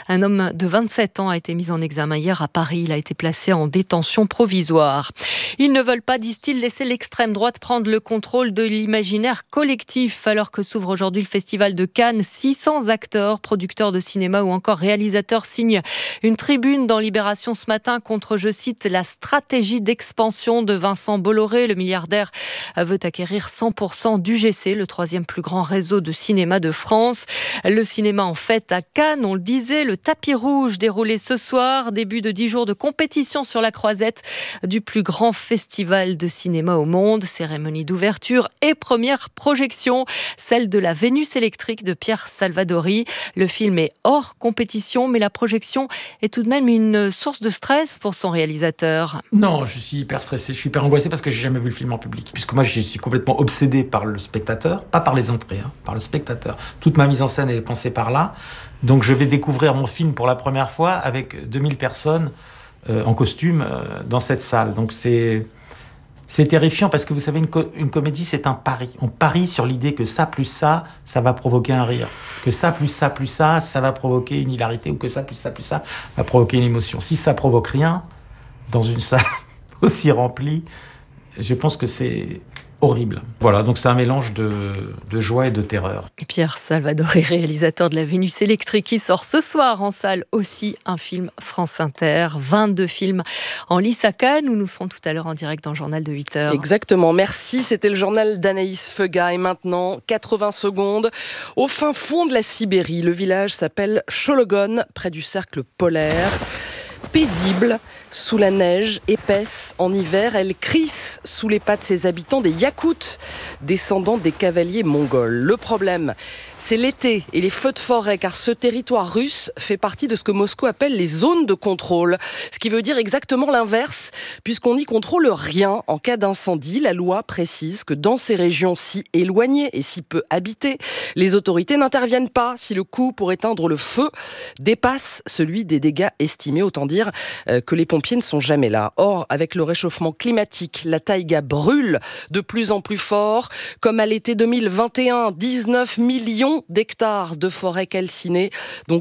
Un homme de 27 ans a été mis en examen hier à Paris. Il a été placé en détention provisoire. Ils ne veulent pas, disent-ils, laisser l'extrême droite prendre le contrôle de l'imaginaire collectif. Alors que s'ouvre aujourd'hui le Festival de Cannes, 600 acteurs, producteurs de cinéma ou encore réalisateurs signent une tribune dans Libération ce matin contre, je cite, la stratégie d'expansion de Vincent Bolloré. Le milliardaire veut acquérir 100% d'UGC, le troisième plus grand réseau de cinéma de France. Le cinéma en fête à Cannes, on le disait, le tapis rouge déroulé ce soir, début de 10 jours de compétition sur la croisette du plus grand festival de cinéma au monde. Cérémonie d'ouverture et première projection, celle de la Vénus électrique de Pierre Salvadori. Le film est hors compétition, mais la projection est tout de même une source de stress pour son réalisateur. Non, je suis hyper stressé, je suis hyper angoissé parce que j'ai jamais vu le film en public. Puisque moi, je suis complètement obsédé par le spectateur, pas par les entrées, par le spectateur. Toute ma mise en scène, elle est pensée par là. Donc je vais découvrir mon film pour la première fois avec 2000 personnes en costume dans cette salle. Donc c'est terrifiant parce que vous savez, une comédie, c'est un pari. On parie sur l'idée que ça plus ça va provoquer un rire. Que ça plus ça va provoquer une hilarité. Ou que ça va provoquer une émotion. Si ça provoque rien, dans une salle aussi remplie, je pense que c'est horrible. Voilà, donc c'est un mélange de joie et de terreur. Pierre Salvadori, réalisateur de la Vénus électrique, qui sort ce soir en salle aussi un film France Inter. 22 films en lice à Cannes, où nous serons tout à l'heure en direct dans le journal de 8h. Exactement, merci. C'était le journal d'Anaïs Feuga. Et maintenant, 80 secondes. Au fin fond de la Sibérie, le village s'appelle Chologon, près du cercle polaire. Paisible, sous la neige épaisse en hiver, elle crisse sous les pas de ses habitants des Yakoutes, descendants des cavaliers mongols. Le problème, c'est l'été et les feux de forêt, car ce territoire russe fait partie de ce que Moscou appelle les zones de contrôle. Ce qui veut dire exactement l'inverse, puisqu'on n'y contrôle rien en cas d'incendie. La loi précise que dans ces régions si éloignées et si peu habitées, les autorités n'interviennent pas si le coût pour éteindre le feu dépasse celui des dégâts estimés. Autant dire que les pompiers ne sont jamais là. Or, avec le réchauffement climatique, la taïga brûle de plus en plus fort. Comme à l'été 2021, 19 millions d'hectares de forêts calcinées, dont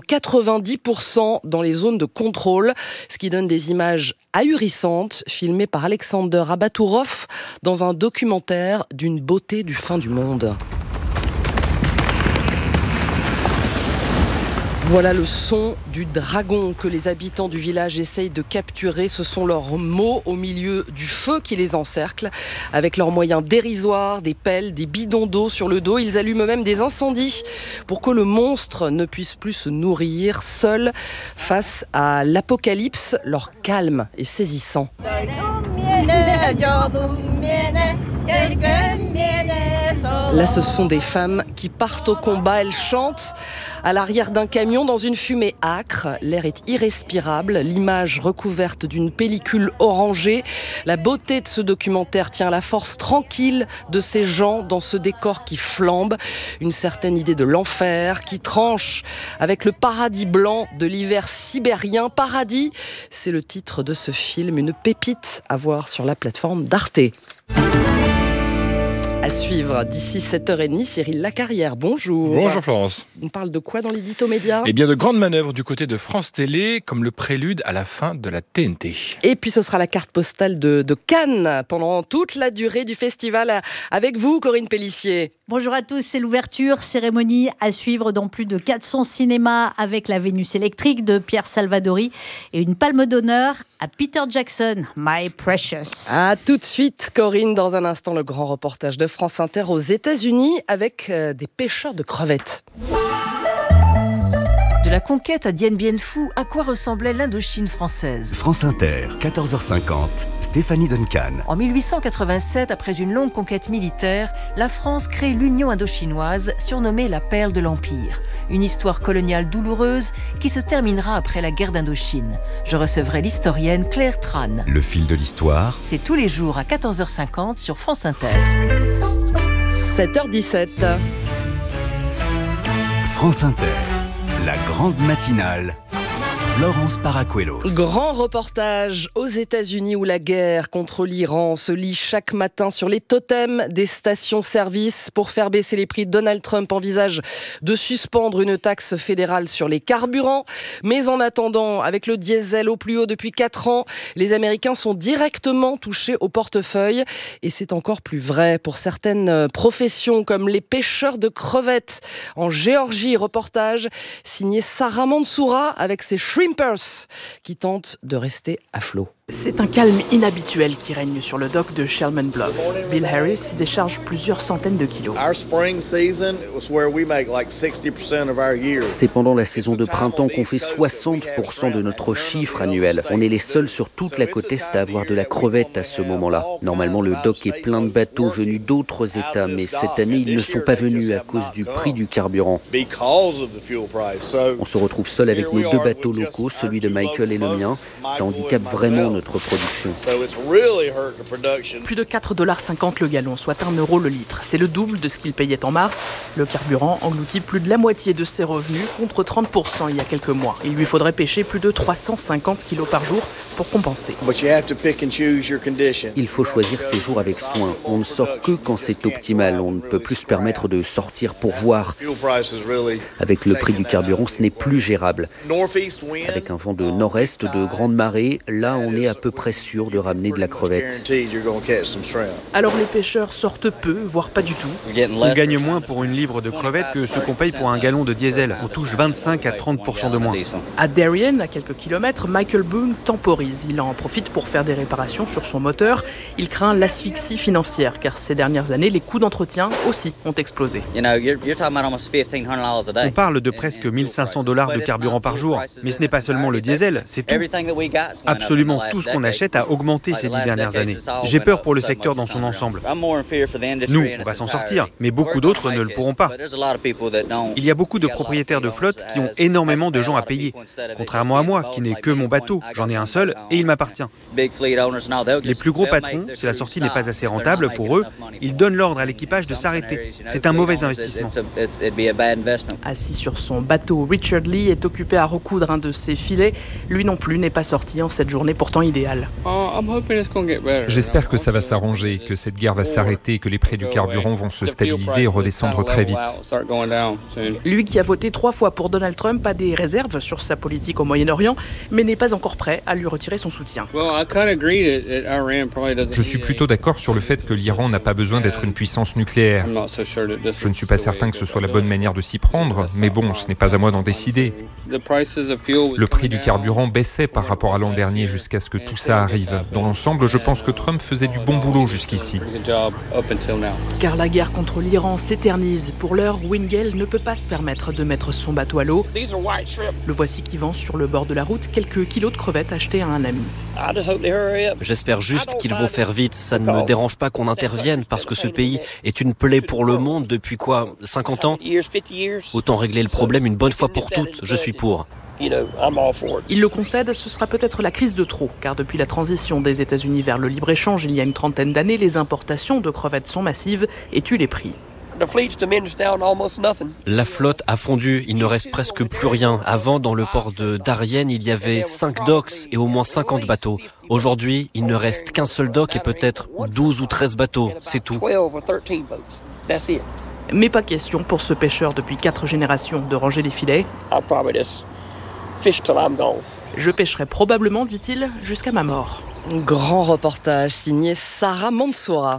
90% dans les zones de contrôle, ce qui donne des images ahurissantes, filmées par Alexander Abatourov dans un documentaire d'une beauté du fin du monde. Voilà le son du dragon que les habitants du village essayent de capturer. Ce sont leurs mots au milieu du feu qui les encercle. Avec leurs moyens dérisoires, des pelles, des bidons d'eau sur le dos, ils allument même des incendies pour que le monstre ne puisse plus se nourrir. Seul face à l'apocalypse, leur calme est saisissant. Là, ce sont des femmes qui partent au combat. Elles chantent à l'arrière d'un camion dans une fumée âcre. L'air est irrespirable, l'image recouverte d'une pellicule orangée. La beauté de ce documentaire tient à la force tranquille de ces gens dans ce décor qui flambe. Une certaine idée de l'enfer qui tranche avec le paradis blanc de l'hiver sibérien. Paradis, c'est le titre de ce film, une pépite à voir sur la plateforme d'Arte. À suivre d'ici 7h30, Cyril Lacarrière, bonjour. Bonjour Florence. On parle de quoi dans l'édito média ? Eh bien de grandes manœuvres du côté de France Télé, comme le prélude à la fin de la TNT. Et puis ce sera la carte postale de Cannes pendant toute la durée du festival avec vous, Corinne Pellissier. Bonjour à tous, c'est l'ouverture, cérémonie à suivre dans plus de 400 cinémas avec la Vénus électrique de Pierre Salvadori et une palme d'honneur à Peter Jackson, My Precious. À tout de suite, Corinne, dans un instant, le grand reportage de France Inter aux États-Unis avec des pêcheurs de crevettes. De la conquête à Dien Bien Phu, à quoi ressemblait l'Indochine française ? France Inter, 14h50, Stéphanie Duncan. En 1887, après une longue conquête militaire, la France crée l'Union indochinoise, surnommée la perle de l'Empire. Une histoire coloniale douloureuse qui se terminera après la guerre d'Indochine. Je recevrai l'historienne Claire Tran. Le fil de l'histoire. C'est tous les jours à 14h50 sur France Inter. 7h17. France Inter, la grande matinale, Florence Paracuelos. Grand reportage aux États-Unis où la guerre contre l'Iran se lit chaque matin sur les totems des stations-service. Pour faire baisser les prix, Donald Trump envisage de suspendre une taxe fédérale sur les carburants. Mais en attendant, avec le diesel au plus haut depuis 4 ans, les Américains sont directement touchés au portefeuille. Et c'est encore plus vrai pour certaines professions comme les pêcheurs de crevettes en Géorgie. Reportage signé Sarah Mansoura avec ses shrimpers qui tentent de rester à flot. C'est un calme inhabituel qui règne sur le dock de Shelman Bluff. Bill Harris décharge plusieurs centaines de kilos. C'est pendant la saison de printemps qu'on fait 60% de notre chiffre annuel. On est les seuls sur toute la côte Est à avoir de la crevette à ce moment-là. Normalement, le dock est plein de bateaux venus d'autres États, mais cette année, ils ne sont pas venus à cause du prix du carburant. On se retrouve seul avec nos 2 bateaux locaux, celui de Michael et le mien. Ça handicape vraiment notre production. Plus de 4,50 $ le gallon, soit 1 € le litre. C'est le double de ce qu'il payait en mars. Le carburant engloutit plus de la moitié de ses revenus, contre 30% il y a quelques mois. Il lui faudrait pêcher plus de 350 kilos par jour pour compenser. Il faut choisir ses jours avec soin. On ne sort que quand c'est optimal. On ne peut plus se permettre de sortir pour voir. Avec le prix du carburant, ce n'est plus gérable. Avec un vent de nord-est, de grande marée, là on est à peu près sûr de ramener de la crevette. Alors les pêcheurs sortent peu, voire pas du tout. On gagne moins pour une livre de crevettes que ce qu'on paye pour un gallon de diesel. On touche 25 à 30% de moins. À Darien, à quelques kilomètres, Michael Boone temporise. Il en profite pour faire des réparations sur son moteur. Il craint l'asphyxie financière, car ces dernières années, les coûts d'entretien aussi ont explosé. On parle de presque 1 500 $ de carburant par jour. Mais ce n'est pas seulement le diesel, c'est tout. Absolument tout ce qu'on achète a augmenté ces 10 dernières années. J'ai peur pour le secteur dans son ensemble. Nous, on va s'en sortir, mais beaucoup d'autres ne le pourront pas. Il y a beaucoup de propriétaires de flottes qui ont énormément de gens à payer. Contrairement à moi, qui n'ai que mon bateau, j'en ai un seul et il m'appartient. Les plus gros patrons, si la sortie n'est pas assez rentable pour eux, ils donnent l'ordre à l'équipage de s'arrêter. C'est un mauvais investissement. Assis sur son bateau, Richard Lee est occupé à recoudre un de ses filets. Lui non plus n'est pas sorti en cette journée pourtant idéale. J'espère que ça va s'arranger, que cette guerre va s'arrêter, que les prix du carburant vont se stabiliser et redescendre très vite. Lui qui a voté 3 fois pour Donald Trump a des réserves sur sa politique au Moyen-Orient, mais n'est pas encore prêt à lui retirer son soutien. Je suis plutôt d'accord sur le fait que l'Iran n'a pas besoin d'être une puissance nucléaire. Je ne suis pas certain que ce soit la bonne manière de s'y prendre, mais bon, ce n'est pas à moi d'en décider. Le prix du carburant baissait par rapport à l'an dernier jusqu'à ce que tout ça arrive. Dans l'ensemble, je pense que Trump faisait du bon boulot jusqu'ici. Car la guerre contre l'Iran s'éternise. Pour l'heure, Wingell ne peut pas se permettre de mettre son bateau à l'eau. Le voici qui vend sur le bord de la route quelques kilos de crevettes achetés à un ami. J'espère juste qu'ils vont faire vite. Ça ne me dérange pas qu'on intervienne parce que ce pays est une plaie pour le monde depuis 50 ans. Autant régler le problème une bonne fois pour toutes. Je suis pour. Il le concède, ce sera peut-être la crise de trop, car depuis la transition des États-Unis vers le libre-échange il y a une trentaine d'années, les importations de crevettes sont massives et tuent les prix. La flotte a fondu, il ne reste presque plus rien. Avant, dans le port de Darien, il y avait 5 docks et au moins 50 bateaux. Aujourd'hui, il ne reste qu'un seul dock et peut-être 12 ou 13 bateaux, c'est tout. Mais pas question pour ce pêcheur depuis 4 générations de ranger les filets. Je pêcherai probablement, dit-il, jusqu'à ma mort. Grand reportage signé Sarah Mansoura.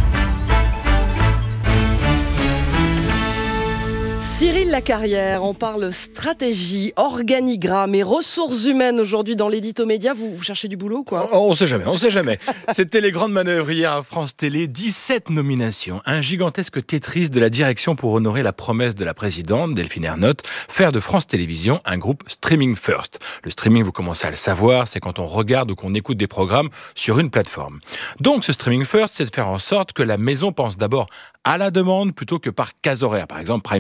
Cyril Lacarrière, on parle stratégie, organigramme et ressources humaines aujourd'hui dans l'édito média. Vous cherchez du boulot, quoi ? On sait jamais. C'était les grandes manœuvres hier à France Télé. 17 nominations. Un gigantesque Tetris de la direction pour honorer la promesse de la présidente, Delphine Ernotte, faire de France Télévisions un groupe streaming first. Le streaming, vous commencez à le savoir, c'est quand on regarde ou qu'on écoute des programmes sur une plateforme. Donc ce streaming first, c'est de faire en sorte que la maison pense d'abord à la demande plutôt que par case horaire, par exemple prime time.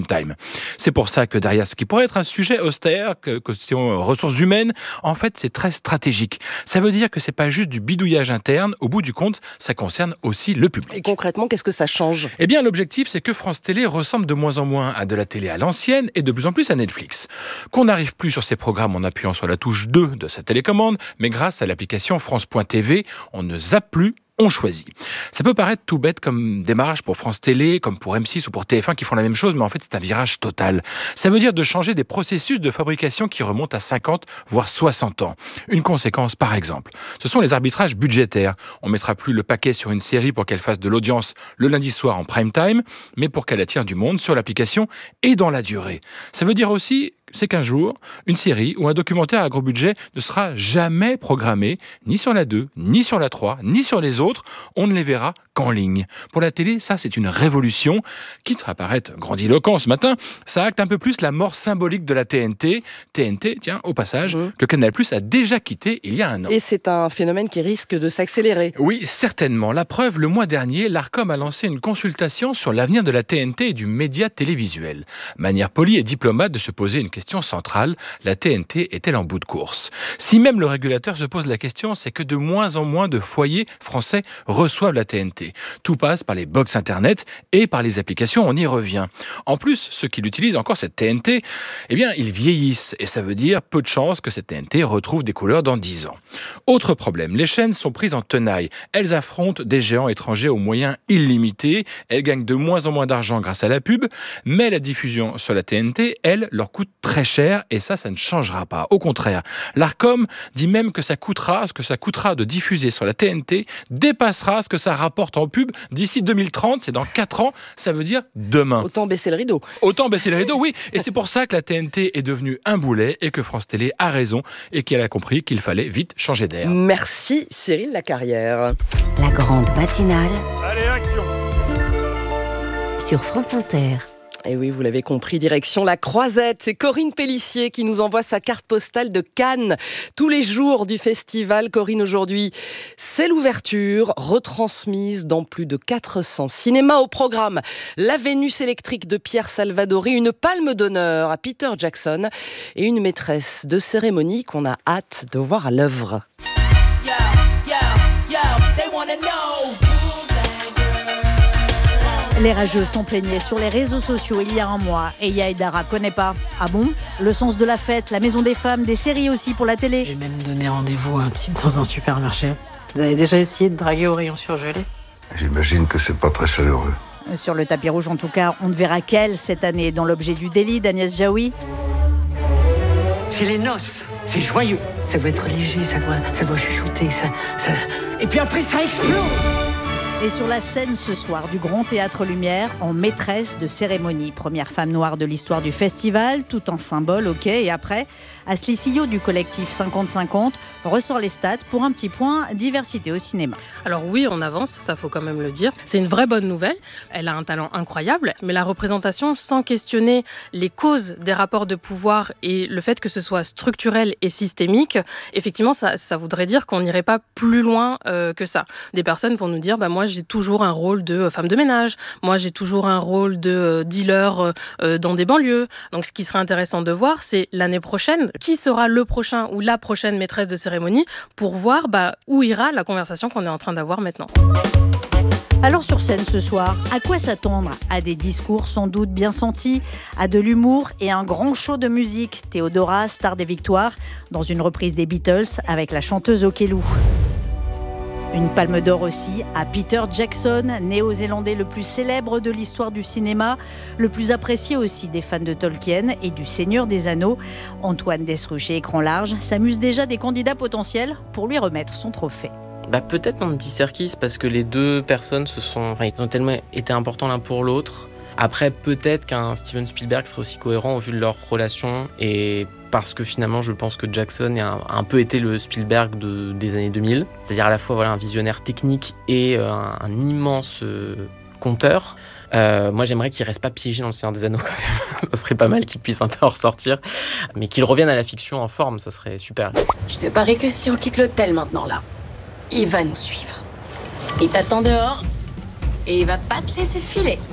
C'est pour ça que derrière ce qui pourrait être un sujet austère, question ressources humaines, en fait c'est très stratégique. Ça veut dire que c'est pas juste du bidouillage interne, au bout du compte, ça concerne aussi le public. Et concrètement, qu'est-ce que ça change ? Eh bien, l'objectif, c'est que France Télé ressemble de moins en moins à de la télé à l'ancienne et de plus en plus à Netflix. Qu'on n'arrive plus sur ces programmes en appuyant sur la touche 2 de sa télécommande, mais grâce à l'application France.tv, on ne zappe plus, on choisit. Ça peut paraître tout bête comme démarrage pour France Télé, comme pour M6 ou pour TF1 qui font la même chose, mais en fait c'est un virage total. Ça veut dire de changer des processus de fabrication qui remontent à 50 voire 60 ans. Une conséquence par exemple, ce sont les arbitrages budgétaires. On mettra plus le paquet sur une série pour qu'elle fasse de l'audience le lundi soir en prime time, mais pour qu'elle attire du monde sur l'application et dans la durée. Ça veut dire aussi c'est qu'un jour, une série ou un documentaire à gros budget ne sera jamais programmé, ni sur la 2, ni sur la 3, ni sur les autres. On ne les verra qu'en ligne. Pour la télé, ça c'est une révolution. Quitte à paraître grandiloquent ce matin, ça acte un peu plus la mort symbolique de la TNT. TNT, tiens, au passage, que Canal+ a déjà quitté il y a un an. Et c'est un phénomène qui risque de s'accélérer. Oui, certainement. La preuve, le mois dernier, l'Arcom a lancé une consultation sur l'avenir de la TNT et du média télévisuel. Manière polie et diplomate de se poser une question centrale, la TNT est-elle en bout de course ? Si même le régulateur se pose la question, c'est que de moins en moins de foyers français reçoivent la TNT. Tout passe par les box internet et par les applications, on y revient. En plus, ceux qui l'utilisent encore cette TNT, eh bien, ils vieillissent et ça veut dire peu de chances que cette TNT retrouve des couleurs dans 10 ans. Autre problème, les chaînes sont prises en tenaille. Elles affrontent des géants étrangers aux moyens illimités. Elles gagnent de moins en moins d'argent grâce à la pub, mais la diffusion sur la TNT, elle, leur coûte très cher et ça ne changera pas. Au contraire, l'Arcom dit même que ce que ça coûtera de diffuser sur la TNT dépassera ce que ça rapporte en pub d'ici 2030, c'est dans 4 ans, ça veut dire demain. Autant baisser le rideau. Autant baisser le rideau, oui. Et c'est pour ça que la TNT est devenue un boulet et que France Télé a raison et qu'elle a compris qu'il fallait vite changer d'air. Merci Cyril Lacarrière. La grande matinale. Allez, action! Sur France Inter. Et oui, vous l'avez compris, direction la Croisette. C'est Corinne Pellissier qui nous envoie sa carte postale de Cannes. Tous les jours du festival, Corinne, aujourd'hui, c'est l'ouverture, retransmise dans plus de 400 cinémas. Au programme, la Vénus électrique de Pierre Salvadori, une palme d'honneur à Peter Jackson et une maîtresse de cérémonie qu'on a hâte de voir à l'œuvre. Les rageux s'en plaignaient sur les réseaux sociaux il y a un mois et Yaïdara connaît pas. Ah bon ? Le sens de la fête, la maison des femmes, des séries aussi pour la télé. J'ai même donné rendez-vous à un type dans un supermarché. Vous avez déjà essayé de draguer au rayon surgelé ? J'imagine que c'est pas très chaleureux. Sur le tapis rouge en tout cas, on ne verra qu'elle cette année dans l'objet du délit d'Agnès Jaoui. C'est les noces, c'est joyeux. Ça doit être léger, ça doit chuchoter, ça... Et puis après ça explose. Et sur la scène ce soir du Grand Théâtre Lumière, en maîtresse de cérémonie. Première femme noire de l'histoire du festival, tout un symbole, ok. Et après, Asli Sio du collectif 50-50 ressort les stats pour un petit point diversité au cinéma. Alors oui, on avance, ça faut quand même le dire. C'est une vraie bonne nouvelle. Elle a un talent incroyable, mais la représentation, sans questionner les causes des rapports de pouvoir et le fait que ce soit structurel et systémique, effectivement, ça voudrait dire qu'on n'irait pas plus loin que ça. Des personnes vont nous dire, moi, j'ai toujours un rôle de femme de ménage. Moi, j'ai toujours un rôle de dealer dans des banlieues. Donc, ce qui serait intéressant de voir, c'est l'année prochaine, qui sera le prochain ou la prochaine maîtresse de cérémonie pour voir où ira la conversation qu'on est en train d'avoir maintenant. Alors sur scène ce soir, à quoi s'attendre ? À des discours sans doute bien sentis, à de l'humour et un grand show de musique. Théodora, star des victoires, dans une reprise des Beatles avec la chanteuse Okello. Une palme d'or aussi à Peter Jackson, néo-zélandais le plus célèbre de l'histoire du cinéma, le plus apprécié aussi des fans de Tolkien et du Seigneur des Anneaux. Antoine Desruches, écran large, s'amuse déjà des candidats potentiels pour lui remettre son trophée. Peut-être Andy Serkis, parce que les deux personnes ils ont tellement été importants l'un pour l'autre. Après, peut-être qu'un Steven Spielberg serait aussi cohérent au vu de leur relation et parce que finalement, je pense que Jackson a un peu été le Spielberg des années 2000. C'est-à-dire à la fois un visionnaire technique et un immense conteur. Moi, j'aimerais qu'il reste pas piégé dans le Seigneur des Anneaux quand même. Ça serait pas mal qu'il puisse un peu en ressortir. Mais qu'il revienne à la fiction en forme, ça serait super. Je te parie que si on quitte l'hôtel maintenant là, il va nous suivre. Il t'attend dehors et il va pas te laisser filer.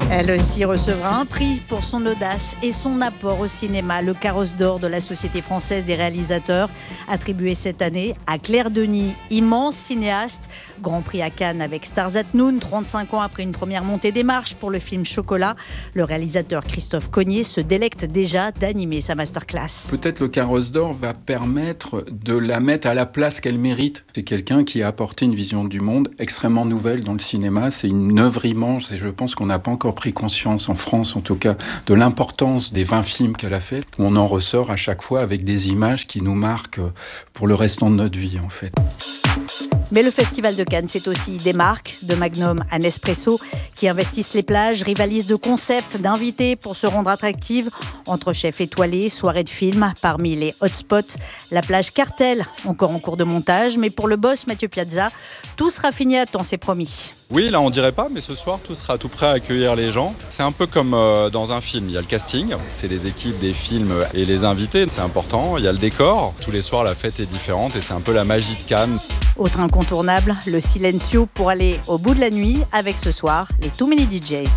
Elle aussi recevra un prix pour son audace et son apport au cinéma, le Carrosse d'or de la Société française des réalisateurs, attribué cette année à Claire Denis, immense cinéaste. Grand prix à Cannes avec Stars at Noon, 35 ans après une première montée des marches pour le film Chocolat. Le réalisateur Christophe Cognier se délecte déjà d'animer sa masterclass. Peut-être le Carrosse d'or va permettre de la mettre à la place qu'elle mérite. C'est quelqu'un qui a apporté une vision du monde extrêmement nouvelle dans le cinéma. C'est une œuvre immense et je pense qu'on n'a pas encore pris conscience, en France en tout cas, de l'importance des 20 films qu'elle a fait. On en ressort à chaque fois avec des images qui nous marquent pour le restant de notre vie en fait. Mais le Festival de Cannes, c'est aussi des marques, de Magnum à Nespresso, qui investissent les plages, rivalisent de concepts, d'invités pour se rendre attractives. Entre chefs étoilés, soirées de films, parmi les hotspots, la plage Cartel, encore en cours de montage. Mais pour le boss Mathieu Piazza, tout sera fini à temps, c'est promis. Oui, là on dirait pas, mais ce soir tout sera tout prêt à accueillir les gens. C'est un peu comme dans un film, il y a le casting, c'est les équipes des films et les invités, c'est important. Il y a le décor, tous les soirs la fête est différente et c'est un peu la magie de Cannes. Autre incontournable, le Silencio pour aller au bout de la nuit avec ce soir les Too Many DJs.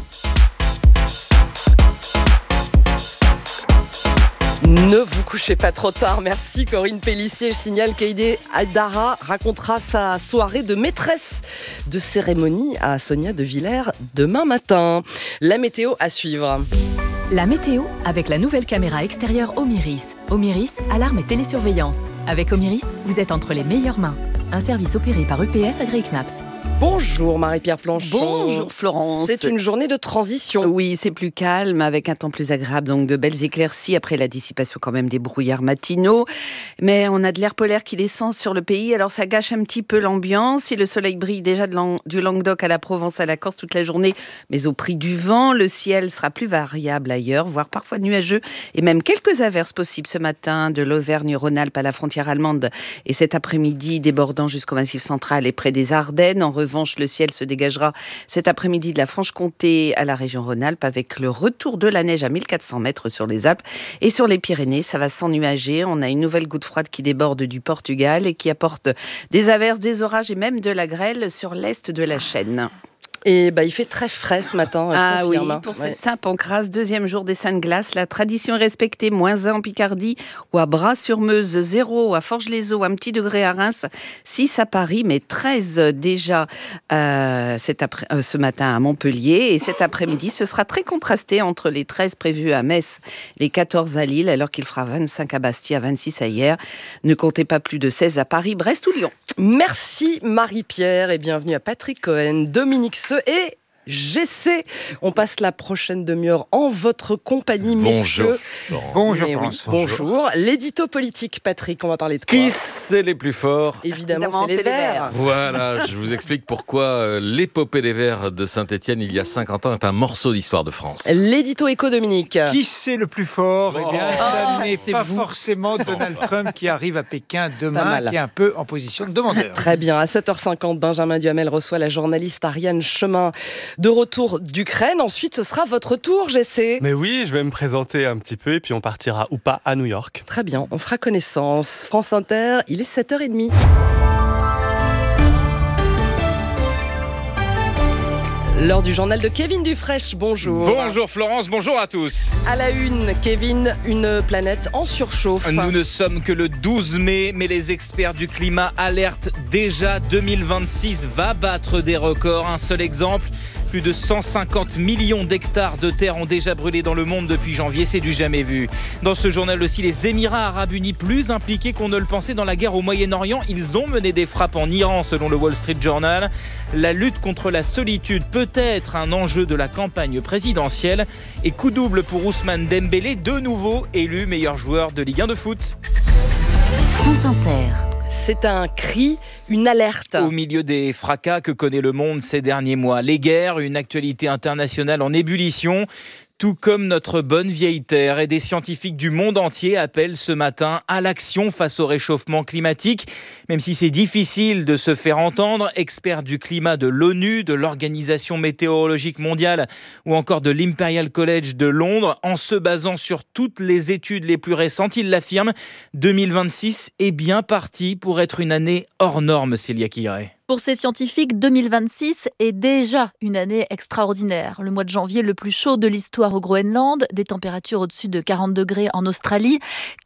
Ne vous couchez pas trop tard. Merci Corinne Pélissier. Je signale qu'Aïdé Aïdara racontera sa soirée de maîtresse de cérémonie à Sonia de Villers demain matin. La météo à suivre. La météo avec la nouvelle caméra extérieure Omiris. Omiris, alarme et télésurveillance. Avec Omiris, vous êtes entre les meilleures mains. Un service opéré par EPS AgriKnaps. Bonjour Marie-Pierre Planchon. Bonjour Florence. C'est une journée de transition. Oui, c'est plus calme avec un temps plus agréable, donc de belles éclaircies après la dissipation quand même des brouillards matinaux. Mais on a de l'air polaire qui descend sur le pays, alors ça gâche un petit peu l'ambiance. Si le soleil brille déjà du Languedoc à la Provence à la Corse toute la journée, mais au prix du vent, le ciel sera plus variable ailleurs, voire parfois nuageux et même quelques averses possibles ce matin de l'Auvergne-Rhône-Alpes à la frontière allemande et cet après-midi débordant jusqu'au Massif central et près des Ardennes. En revanche, le ciel se dégagera cet après-midi de la Franche-Comté à la région Rhône-Alpes avec le retour de la neige à 1400 mètres sur les Alpes. Et sur les Pyrénées, ça va s'ennuager. On a une nouvelle goutte froide qui déborde du Portugal et qui apporte des averses, des orages et même de la grêle sur l'est de la chaîne. Et il fait très frais ce matin, je confirme. Oui, pour cette Saint-Pancras, deuxième jour des Saintes Glaces, la tradition est respectée, -1 en Picardie, ou à Bras-sur-Meuse, 0 à Forges-les-Eaux, un petit degré à Reims, 6 à Paris, mais 13 déjà ce matin à Montpellier. Et cet après-midi, ce sera très contrasté entre les 13 prévus à Metz, les 14 à Lille, alors qu'il fera 25 à Bastia, 26 à Hyères. Ne comptez pas plus de 16 à Paris, Brest ou Lyon. Merci Marie-Pierre et bienvenue à Patrick Cohen, Dominique Seux et GC. On passe la prochaine demi-heure en votre compagnie, messieurs. Bonjour Florence. Bonjour. L'édito politique, Patrick, on va parler de quoi ? Qui c'est les plus forts ? Évidemment, c'est les Verts. Voilà, je vous explique pourquoi l'épopée des Verts de Saint-Étienne, il y a 50 ans, est un morceau d'histoire de France. L'édito éco, Dominique. Qui c'est le plus fort ? Eh bien, ça n'est pas forcément Donald Trump qui arrive à Pékin demain, qui est un peu en position de demandeur. Très bien. À 7h50, Benjamin Duhamel reçoit la journaliste Ariane Chemin. De retour d'Ukraine. Ensuite, ce sera votre tour, GC. Mais oui, je vais me présenter un petit peu et puis on partira ou pas à New York. Très bien, on fera connaissance. France Inter, il est 7h30. L'heure du journal de Kevin Dufresne, bonjour. Bonjour Florence, bonjour à tous. À la une, Kevin, une planète en surchauffe. Nous ne sommes que le 12 mai, mais les experts du climat alertent déjà 2026 va battre des records. Un seul exemple, plus de 150 millions d'hectares de terre ont déjà brûlé dans le monde depuis janvier, c'est du jamais vu. Dans ce journal aussi, les Émirats Arabes Unis plus impliqués qu'on ne le pensait dans la guerre au Moyen-Orient. Ils ont mené des frappes en Iran, selon le Wall Street Journal. La lutte contre la solitude peut être un enjeu de la campagne présidentielle. Et coup double pour Ousmane Dembélé, de nouveau élu meilleur joueur de Ligue 1 de foot. France Inter. C'est un cri, une alerte. Au milieu des fracas que connaît le monde ces derniers mois, les guerres, une actualité internationale en ébullition, tout comme notre bonne vieille Terre. Et des scientifiques du monde entier appellent ce matin à l'action face au réchauffement climatique. Même si c'est difficile de se faire entendre, experts du climat de l'ONU, de l'Organisation météorologique mondiale ou encore de l'Imperial College de Londres, en se basant sur toutes les études les plus récentes, ils l'affirment, 2026 est bien parti pour être une année hors norme, Célia Quiré. Pour ces scientifiques, 2026 est déjà une année extraordinaire. Le mois de janvier le plus chaud de l'histoire au Groenland, des températures au-dessus de 40 degrés en Australie,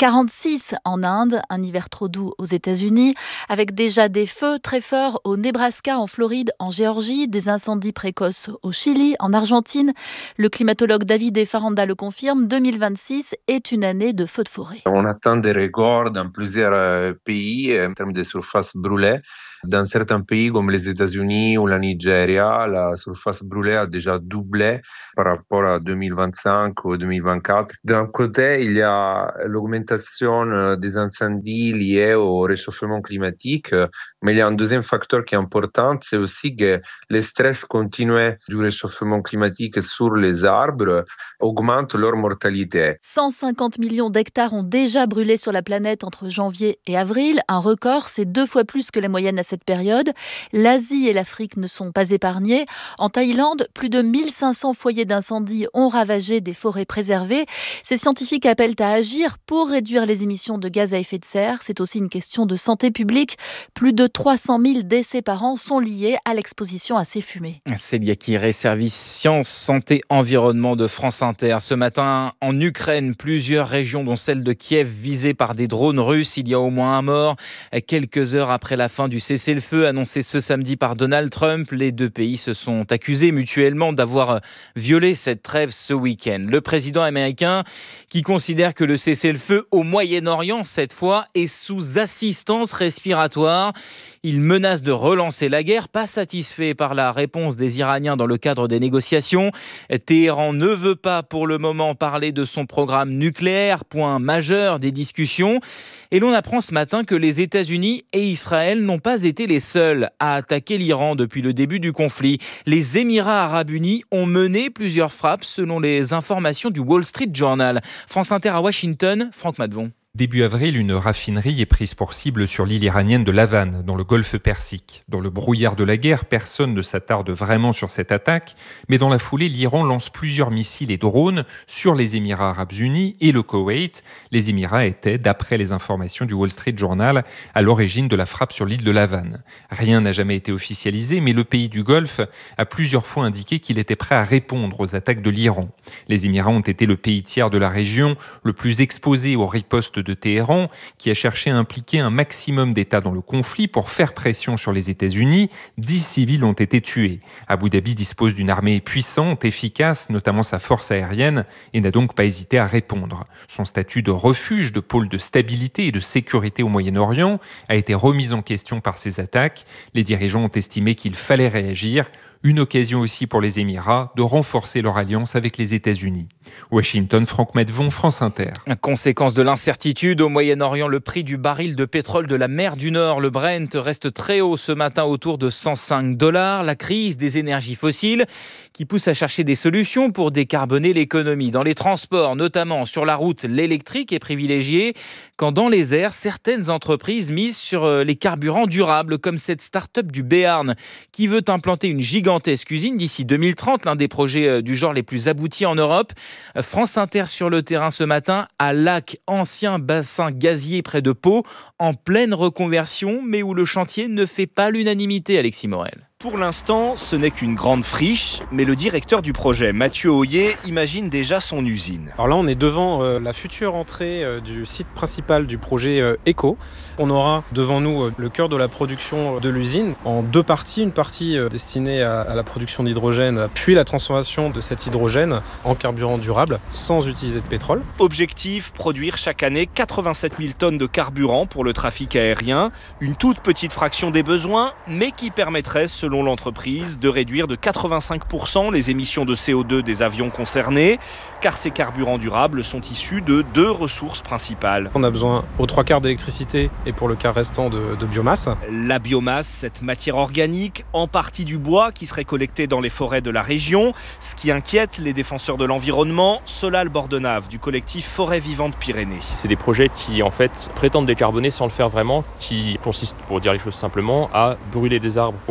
46 en Inde, un hiver trop doux aux États-Unis, avec déjà des feux très forts au Nebraska, en Floride, en Géorgie, des incendies précoces au Chili, en Argentine. Le climatologue David Faranda le confirme, 2026 est une année de feux de forêt. On atteint des records dans plusieurs pays en termes de surface brûlée. Dans certains pays comme les États-Unis ou la Nigeria, la surface brûlée a déjà doublé par rapport à 2025 ou 2024. D'un côté, il y a l'augmentation des incendies liés au réchauffement climatique, mais il y a un deuxième facteur qui est important, c'est aussi que le stress continu du réchauffement climatique sur les arbres augmente leur mortalité. 150 millions d'hectares ont déjà brûlé sur la planète entre janvier et avril. Un record, c'est 2 fois plus que la moyenne à cette période. L'Asie et l'Afrique ne sont pas épargnées. En Thaïlande, plus de 1500 foyers d'incendie ont ravagé des forêts préservées. Ces scientifiques appellent à agir pour réduire les émissions de gaz à effet de serre. C'est aussi une question de santé publique. Plus de 300 000 décès par an sont liés à l'exposition à ces fumées. Célia Kiré, service sciences, santé, environnement de France Inter. Ce matin, en Ukraine, plusieurs régions, dont celle de Kiev, visées par des drones russes. Il y a au moins un mort. Quelques heures après la fin du cessez-le-feu annoncé ce samedi par Donald Trump, les deux pays se sont accusés mutuellement d'avoir violé cette trêve ce week-end. Le président américain qui considère que le cessez-le-feu au Moyen-Orient, cette fois, est sous assistance respiratoire. Il menace de relancer la guerre, pas satisfait par la réponse des Iraniens dans le cadre des négociations. Téhéran ne veut pas pour le moment parler de son programme nucléaire, point majeur des discussions. Et l'on apprend ce matin que les États-Unis et Israël n'ont pas été les seuls à attaquer l'Iran depuis le début du conflit. Les Émirats arabes unis ont mené plusieurs frappes selon les informations du Wall Street Journal. France Inter à Washington, Franck Madvon. Début avril, une raffinerie est prise pour cible sur l'île iranienne de Lavan, dans le golfe Persique. Dans le brouillard de la guerre, personne ne s'attarde vraiment sur cette attaque, mais dans la foulée, l'Iran lance plusieurs missiles et drones sur les Émirats arabes unis et le Koweït. Les Émirats étaient, d'après les informations du Wall Street Journal, à l'origine de la frappe sur l'île de Lavan. Rien n'a jamais été officialisé, mais le pays du Golfe a plusieurs fois indiqué qu'il était prêt à répondre aux attaques de l'Iran. Les Émirats ont été le pays tiers de la région le plus exposé aux ripostes de Téhéran, qui a cherché à impliquer un maximum d'États dans le conflit pour faire pression sur les États-Unis. 10 civils ont été tués. Abu Dhabi dispose d'une armée puissante, efficace, notamment sa force aérienne, et n'a donc pas hésité à répondre. Son statut de refuge, de pôle de stabilité et de sécurité au Moyen-Orient a été remis en question par ces attaques. Les dirigeants ont estimé qu'il fallait réagir. Une occasion aussi pour les Émirats de renforcer leur alliance avec les États-Unis. Washington, Franck Madvon, France Inter. Conséquence de l'incertitude au Moyen-Orient, le prix du baril de pétrole de la mer du Nord, le Brent, reste très haut ce matin, autour de $105. La crise des énergies fossiles qui pousse à chercher des solutions pour décarboner l'économie. Dans les transports, notamment sur la route, l'électrique est privilégié, quand dans les airs, certaines entreprises misent sur les carburants durables, comme cette start-up du Béarn qui veut implanter une gigantesque usine d'ici 2030, l'un des projets du genre les plus aboutis en Europe. France Inter sur le terrain ce matin à Lac, ancien bassin gazier près de Pau, en pleine reconversion, mais où le chantier ne fait pas l'unanimité, Alexis Morel. Pour l'instant, ce n'est qu'une grande friche, mais le directeur du projet, Mathieu Hoyer, imagine déjà son usine. Alors là, on est devant la future entrée du site principal du projet ECO. On aura devant nous le cœur de la production de l'usine en 2 parties. Une partie destinée à la production d'hydrogène, puis la transformation de cet hydrogène en carburant durable sans utiliser de pétrole. Objectif, produire chaque année 87 000 tonnes de carburant pour le trafic aérien. Une toute petite fraction des besoins, mais qui permettrait, selon l'entreprise, de réduire de 85% les émissions de CO2 des avions concernés, car ces carburants durables sont issus de 2 ressources principales. On a besoin aux 3/4 d'électricité et pour le quart restant de biomasse. La biomasse, cette matière organique, en partie du bois qui serait collecté dans les forêts de la région, ce qui inquiète les défenseurs de l'environnement. Solal Bordenave du collectif Forêt Vivante Pyrénées. C'est des projets qui en fait prétendent décarboner sans le faire vraiment, qui consistent, pour dire les choses simplement, à brûler des arbres pour faire voler des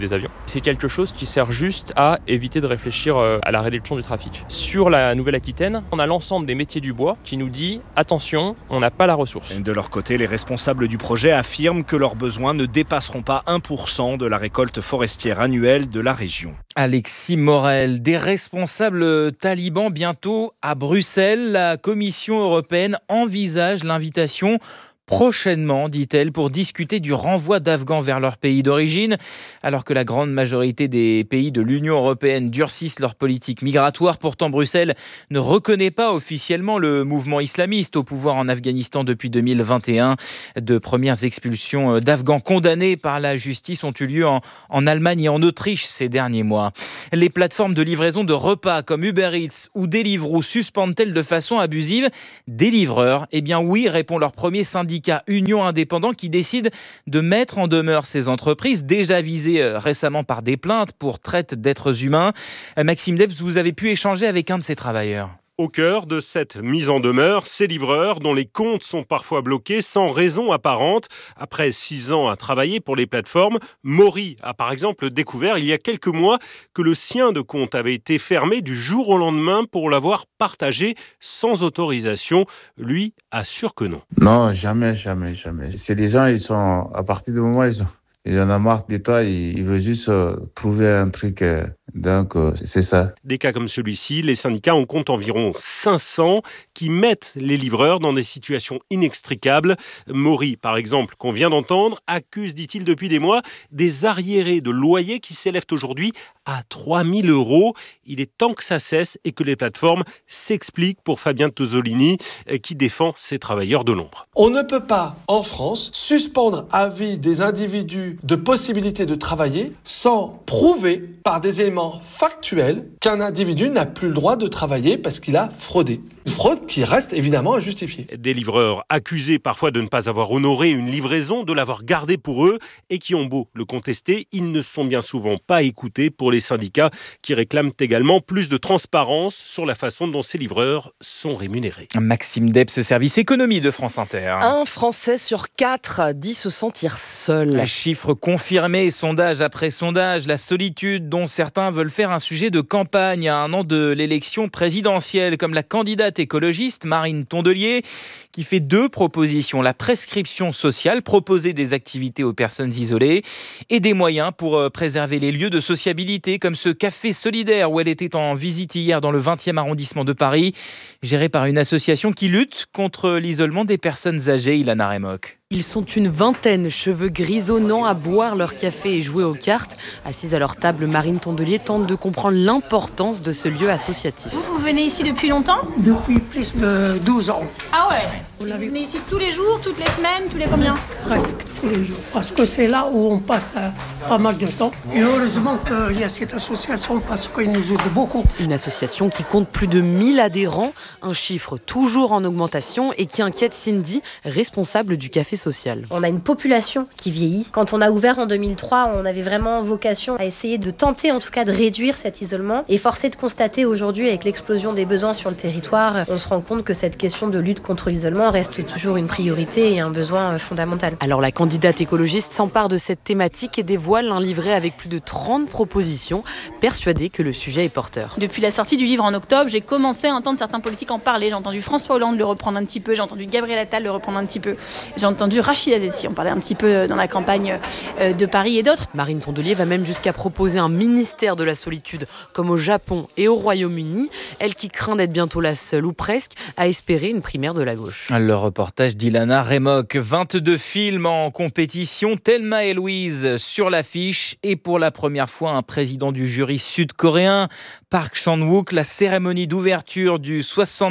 des avions. C'est quelque chose qui sert juste à éviter de réfléchir à la réduction du trafic. Sur la Nouvelle-Aquitaine, on a l'ensemble des métiers du bois qui nous dit « attention, on n'a pas la ressource ». De leur côté, les responsables du projet affirment que leurs besoins ne dépasseront pas 1% de la récolte forestière annuelle de la région. Alexis Morel, des responsables talibans bientôt à Bruxelles. La Commission européenne envisage l'invitation prochainement, dit-elle, pour discuter du renvoi d'Afghans vers leur pays d'origine, alors que la grande majorité des pays de l'Union européenne durcissent leur politique migratoire. Pourtant, Bruxelles ne reconnaît pas officiellement le mouvement islamiste au pouvoir en Afghanistan depuis 2021. De premières expulsions d'Afghans condamnés par la justice ont eu lieu en Allemagne et en Autriche ces derniers mois. Les plateformes de livraison de repas comme Uber Eats ou Deliveroo suspendent-elles de façon abusive des livreurs ? Eh bien oui, répond leur premier syndicat Union Indépendant qui décide de mettre en demeure ces entreprises déjà visées récemment par des plaintes pour traite d'êtres humains. Maxime Debs, vous avez pu échanger avec un de ces travailleurs. Au cœur de cette mise en demeure, ces livreurs dont les comptes sont parfois bloqués sans raison apparente. Après 6 ans à travailler pour les plateformes, Maury a par exemple découvert il y a quelques mois que le sien de compte avait été fermé du jour au lendemain pour l'avoir partagé sans autorisation. Lui assure que non. Non, jamais. C'est des gens, ils sont, à partir du moment où il en a marre de toi, il veut juste trouver un truc. Donc, c'est ça. Des cas comme celui-ci, les syndicats en comptent environ 500 qui mettent les livreurs dans des situations inextricables. Maury, par exemple, qu'on vient d'entendre, accuse, dit-il, depuis des mois, des arriérés de loyers qui s'élèvent aujourd'hui à 3 000 €. Il est temps que ça cesse et que les plateformes s'expliquent pour Fabien Tozzolini, qui défend ces travailleurs de l'ombre. On ne peut pas, en France, suspendre à vie des individus de possibilité de travailler sans prouver par des éléments factuels qu'un individu n'a plus le droit de travailler parce qu'il a fraudé. Une fraude qui reste évidemment injustifiée. Des livreurs accusés parfois de ne pas avoir honoré une livraison, de l'avoir gardée pour eux et qui ont beau le contester, ils ne sont bien souvent pas écoutés pour les syndicats qui réclament également plus de transparence sur la façon dont ces livreurs sont rémunérés. Maxime Debs, service économie de France Inter. Un Français sur 4 dit se sentir seul. Chiffre confirmé, sondage après sondage, la solitude dont certains veulent faire un sujet de campagne à un an de l'élection présidentielle, comme la candidate écologiste Marine Tondelier, qui fait 2 propositions. La prescription sociale, proposer des activités aux personnes isolées et des moyens pour préserver les lieux de sociabilité, comme ce café solidaire où elle était en visite hier dans le 20e arrondissement de Paris, géré par une association qui lutte contre l'isolement des personnes âgées. Ilana Remoc. Ils sont une vingtaine, cheveux grisonnants, à boire leur café et jouer aux cartes. Assise à leur table, Marine Tondelier tente de comprendre l'importance de ce lieu associatif. Vous venez ici depuis longtemps ? Depuis plus de 12 ans. Ah ouais. Vous venez ici tous les jours, toutes les semaines, tous les combien ? Presque tous les jours. Parce que c'est là où on passe pas mal de temps. Et heureusement qu'il y a cette association parce qu'ils nous aident beaucoup. Une association qui compte plus de 1000 adhérents, un chiffre toujours en augmentation et qui inquiète Cindy, responsable du café social. On a une population qui vieillit. Quand on a ouvert en 2003, on avait vraiment vocation à essayer de tenter en tout cas de réduire cet isolement. Et force est de constater aujourd'hui, avec l'explosion des besoins sur le territoire, on se rend compte que cette question de lutte contre l'isolement reste toujours une priorité et un besoin fondamental. Alors la candidate écologiste s'empare de cette thématique et dévoile un livret avec plus de 30 propositions, persuadée que le sujet est porteur. Depuis la sortie du livre en octobre, j'ai commencé à entendre certains politiques en parler. J'ai entendu François Hollande le reprendre un petit peu, j'ai entendu Gabriel Attal le reprendre un petit peu, j'ai entendu Rachida Dati, on parlait un petit peu dans la campagne de Paris et d'autres. Marine Tondelier va même jusqu'à proposer un ministère de la solitude, comme au Japon et au Royaume-Uni. Elle qui craint d'être bientôt la seule, ou presque, à espérer une primaire de la gauche. Le reportage d'Ilana Remoc. 22 films en compétition, Thelma et Louise sur l'affiche et pour la première fois un président du jury sud-coréen, Park Chan-wook. La cérémonie d'ouverture du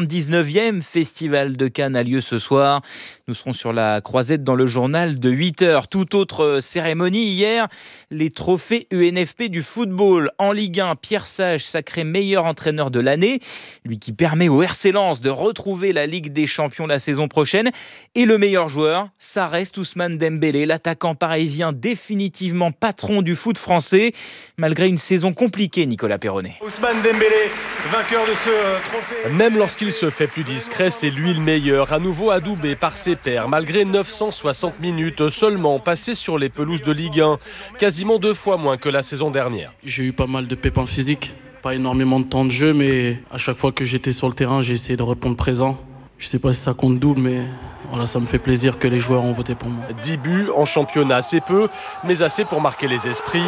79e Festival de Cannes a lieu ce soir. Nous serons sur la croisette dans le journal de 8h. Toute autre cérémonie hier, les trophées UNFP du football. En Ligue 1, Pierre Sage sacré meilleur entraîneur de l'année, lui qui permet au RC Lens de retrouver la Ligue des Champions la saison prochaine. Et le meilleur joueur, ça reste Ousmane Dembélé, l'attaquant parisien définitivement patron du foot français, malgré une saison compliquée, Nicolas Perronnet. Ousmane Dembélé, vainqueur de ce trophée. Même lorsqu'il se fait plus discret, c'est lui le meilleur. À nouveau adoubé par ses pépère malgré 960 minutes seulement passées sur les pelouses de Ligue 1, quasiment 2 fois moins que la saison dernière. J'ai eu pas mal de pépins physiques, pas énormément de temps de jeu, mais à chaque fois que j'étais sur le terrain, j'ai essayé de répondre présent. Je sais pas si ça compte double, mais voilà, ça me fait plaisir que les joueurs ont voté pour moi. 10 buts en championnat, c'est peu, mais assez pour marquer les esprits.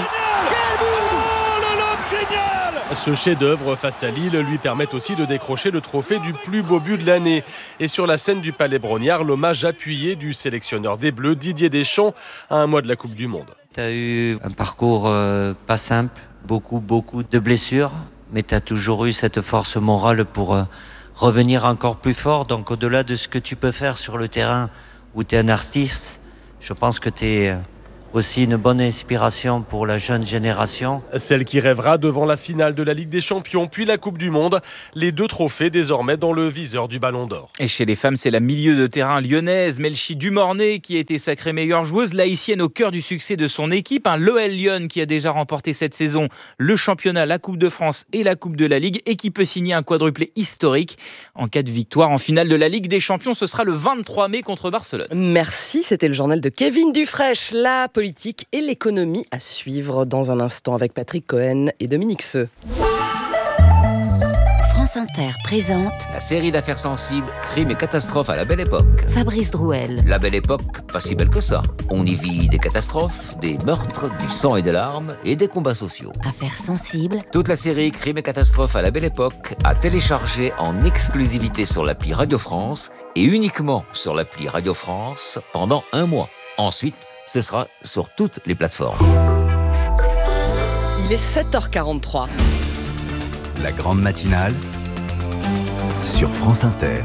Ce chef-d'œuvre face à Lille lui permet aussi de décrocher le trophée du plus beau but de l'année. Et sur la scène du Palais Brognard, l'hommage appuyé du sélectionneur des Bleus, Didier Deschamps, à un mois de la Coupe du Monde. Tu as eu un parcours pas simple, beaucoup de blessures, mais tu as toujours eu cette force morale pour revenir encore plus fort. Donc au-delà de ce que tu peux faire sur le terrain où tu es un artiste, je pense que tu es aussi une bonne inspiration pour la jeune génération. Celle qui rêvera devant la finale de la Ligue des Champions, puis la Coupe du Monde. Les 2 trophées désormais dans le viseur du Ballon d'Or. Et chez les femmes, c'est la milieu de terrain lyonnaise, Melchi Dumornay, qui a été sacrée meilleure joueuse. La Haïtienne au cœur du succès de son équipe. L'OL Lyon qui a déjà remporté cette saison le championnat, la Coupe de France et la Coupe de la Ligue. Et qui peut signer un quadruplé historique en cas de victoire en finale de la Ligue des Champions. Ce sera le 23 mai contre Barcelone. Merci, c'était le journal de Kevin Dufraîche. La politique et l'économie à suivre dans un instant avec Patrick Cohen et Dominique Seux. France Inter présente la série d'affaires sensibles, crimes et catastrophes à la Belle Époque. Fabrice Drouel. La Belle Époque, pas si belle que ça. On y vit des catastrophes, des meurtres, du sang et des larmes et des combats sociaux. Affaires sensibles. Toute la série crimes et catastrophes à la Belle Époque à télécharger en exclusivité sur l'appli Radio France et uniquement sur l'appli Radio France pendant 1 mois. Ensuite, ce sera sur toutes les plateformes. Il est 7h43. La grande matinale sur France Inter.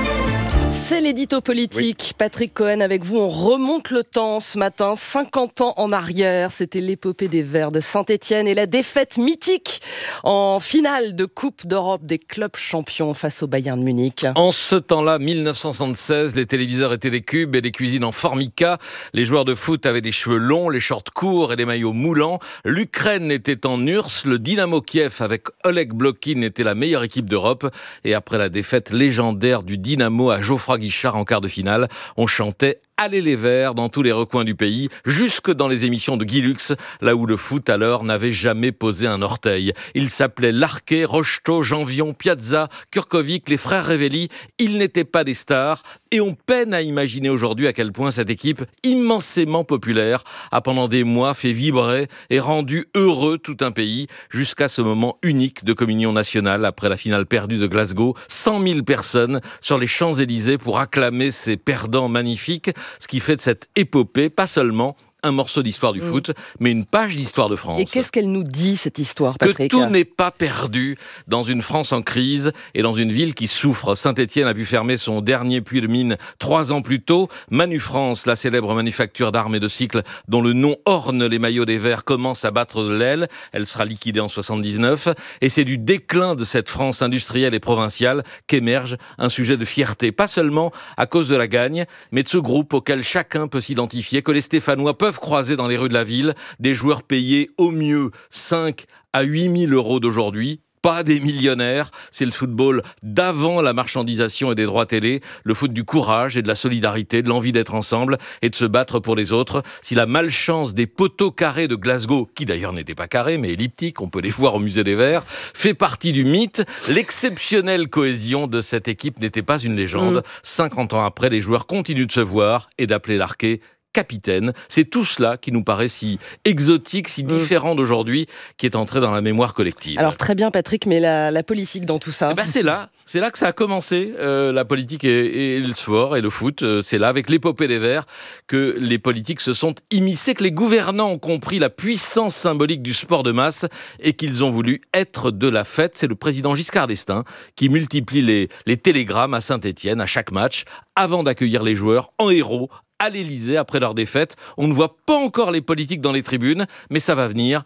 C'est l'édito politique. Oui. Patrick Cohen avec vous. On remonte le temps ce matin, 50 ans en arrière. C'était l'épopée des Verts de Saint-Etienne et la défaite mythique en finale de Coupe d'Europe des clubs champions face au Bayern de Munich. En ce temps-là, 1976, les téléviseurs étaient des cubes et les cuisines en formica. Les joueurs de foot avaient des cheveux longs, les shorts courts et les maillots moulants. L'Ukraine était en URSS. Le Dynamo Kiev avec Oleg Blokin était la meilleure équipe d'Europe. Et après la défaite légendaire du Dynamo à Geoffroy Guichard en quart de finale, on chantait Allez les Verts dans tous les recoins du pays, jusque dans les émissions de Guy Lux, là où le foot alors n'avait jamais posé un orteil. Ils s'appelaient Larquet, Rocheteau, Janvion, Piazza, Kurkovic, les frères Révelli. Ils n'étaient pas des stars et on peine à imaginer aujourd'hui à quel point cette équipe, immensément populaire, a pendant des mois fait vibrer et rendu heureux tout un pays, jusqu'à ce moment unique de communion nationale après la finale perdue de Glasgow. 100 000 personnes sur les Champs-Élysées pour acclamer ces perdants magnifiques. Ce qui fait de cette épopée, pas seulement un morceau d'histoire du foot, mais une page d'histoire de France. Et qu'est-ce qu'elle nous dit, cette histoire, Patrick ? Que tout n'est pas perdu dans une France en crise et dans une ville qui souffre. Saint-Etienne a vu fermer son dernier puits de mine 3 ans plus tôt. Manufrance, la célèbre manufacture d'armes et de cycles dont le nom orne les maillots des Verts, commence à battre de l'aile. Elle sera liquidée en 79. Et c'est du déclin de cette France industrielle et provinciale qu'émerge un sujet de fierté. Pas seulement à cause de la gagne, mais de ce groupe auquel chacun peut s'identifier, que les Stéphanois peuvent croiser dans les rues de la ville, des joueurs payés au mieux 5 à 8 000 euros d'aujourd'hui. Pas des millionnaires, c'est le football d'avant la marchandisation et des droits télé, le foot du courage et de la solidarité, de l'envie d'être ensemble et de se battre pour les autres. Si la malchance des poteaux carrés de Glasgow, qui d'ailleurs n'étaient pas carrés mais elliptiques, on peut les voir au musée des Verts, fait partie du mythe, l'exceptionnelle cohésion de cette équipe n'était pas une légende. 50 ans après, les joueurs continuent de se voir et d'appeler Larquet capitaine. C'est tout cela qui nous paraît si exotique, si différent d'aujourd'hui, qui est entré dans la mémoire collective. Alors très bien Patrick, mais la politique dans tout ça c'est là que ça a commencé, la politique et le sport et le foot. C'est là, avec l'épopée des Verts, que les politiques se sont immiscés, que les gouvernants ont compris la puissance symbolique du sport de masse et qu'ils ont voulu être de la fête. C'est le président Giscard d'Estaing qui multiplie les télégrammes à Saint-Etienne à chaque match, avant d'accueillir les joueurs en héros à l'Élysée après leur défaite. On ne voit pas encore les politiques dans les tribunes, mais ça va venir.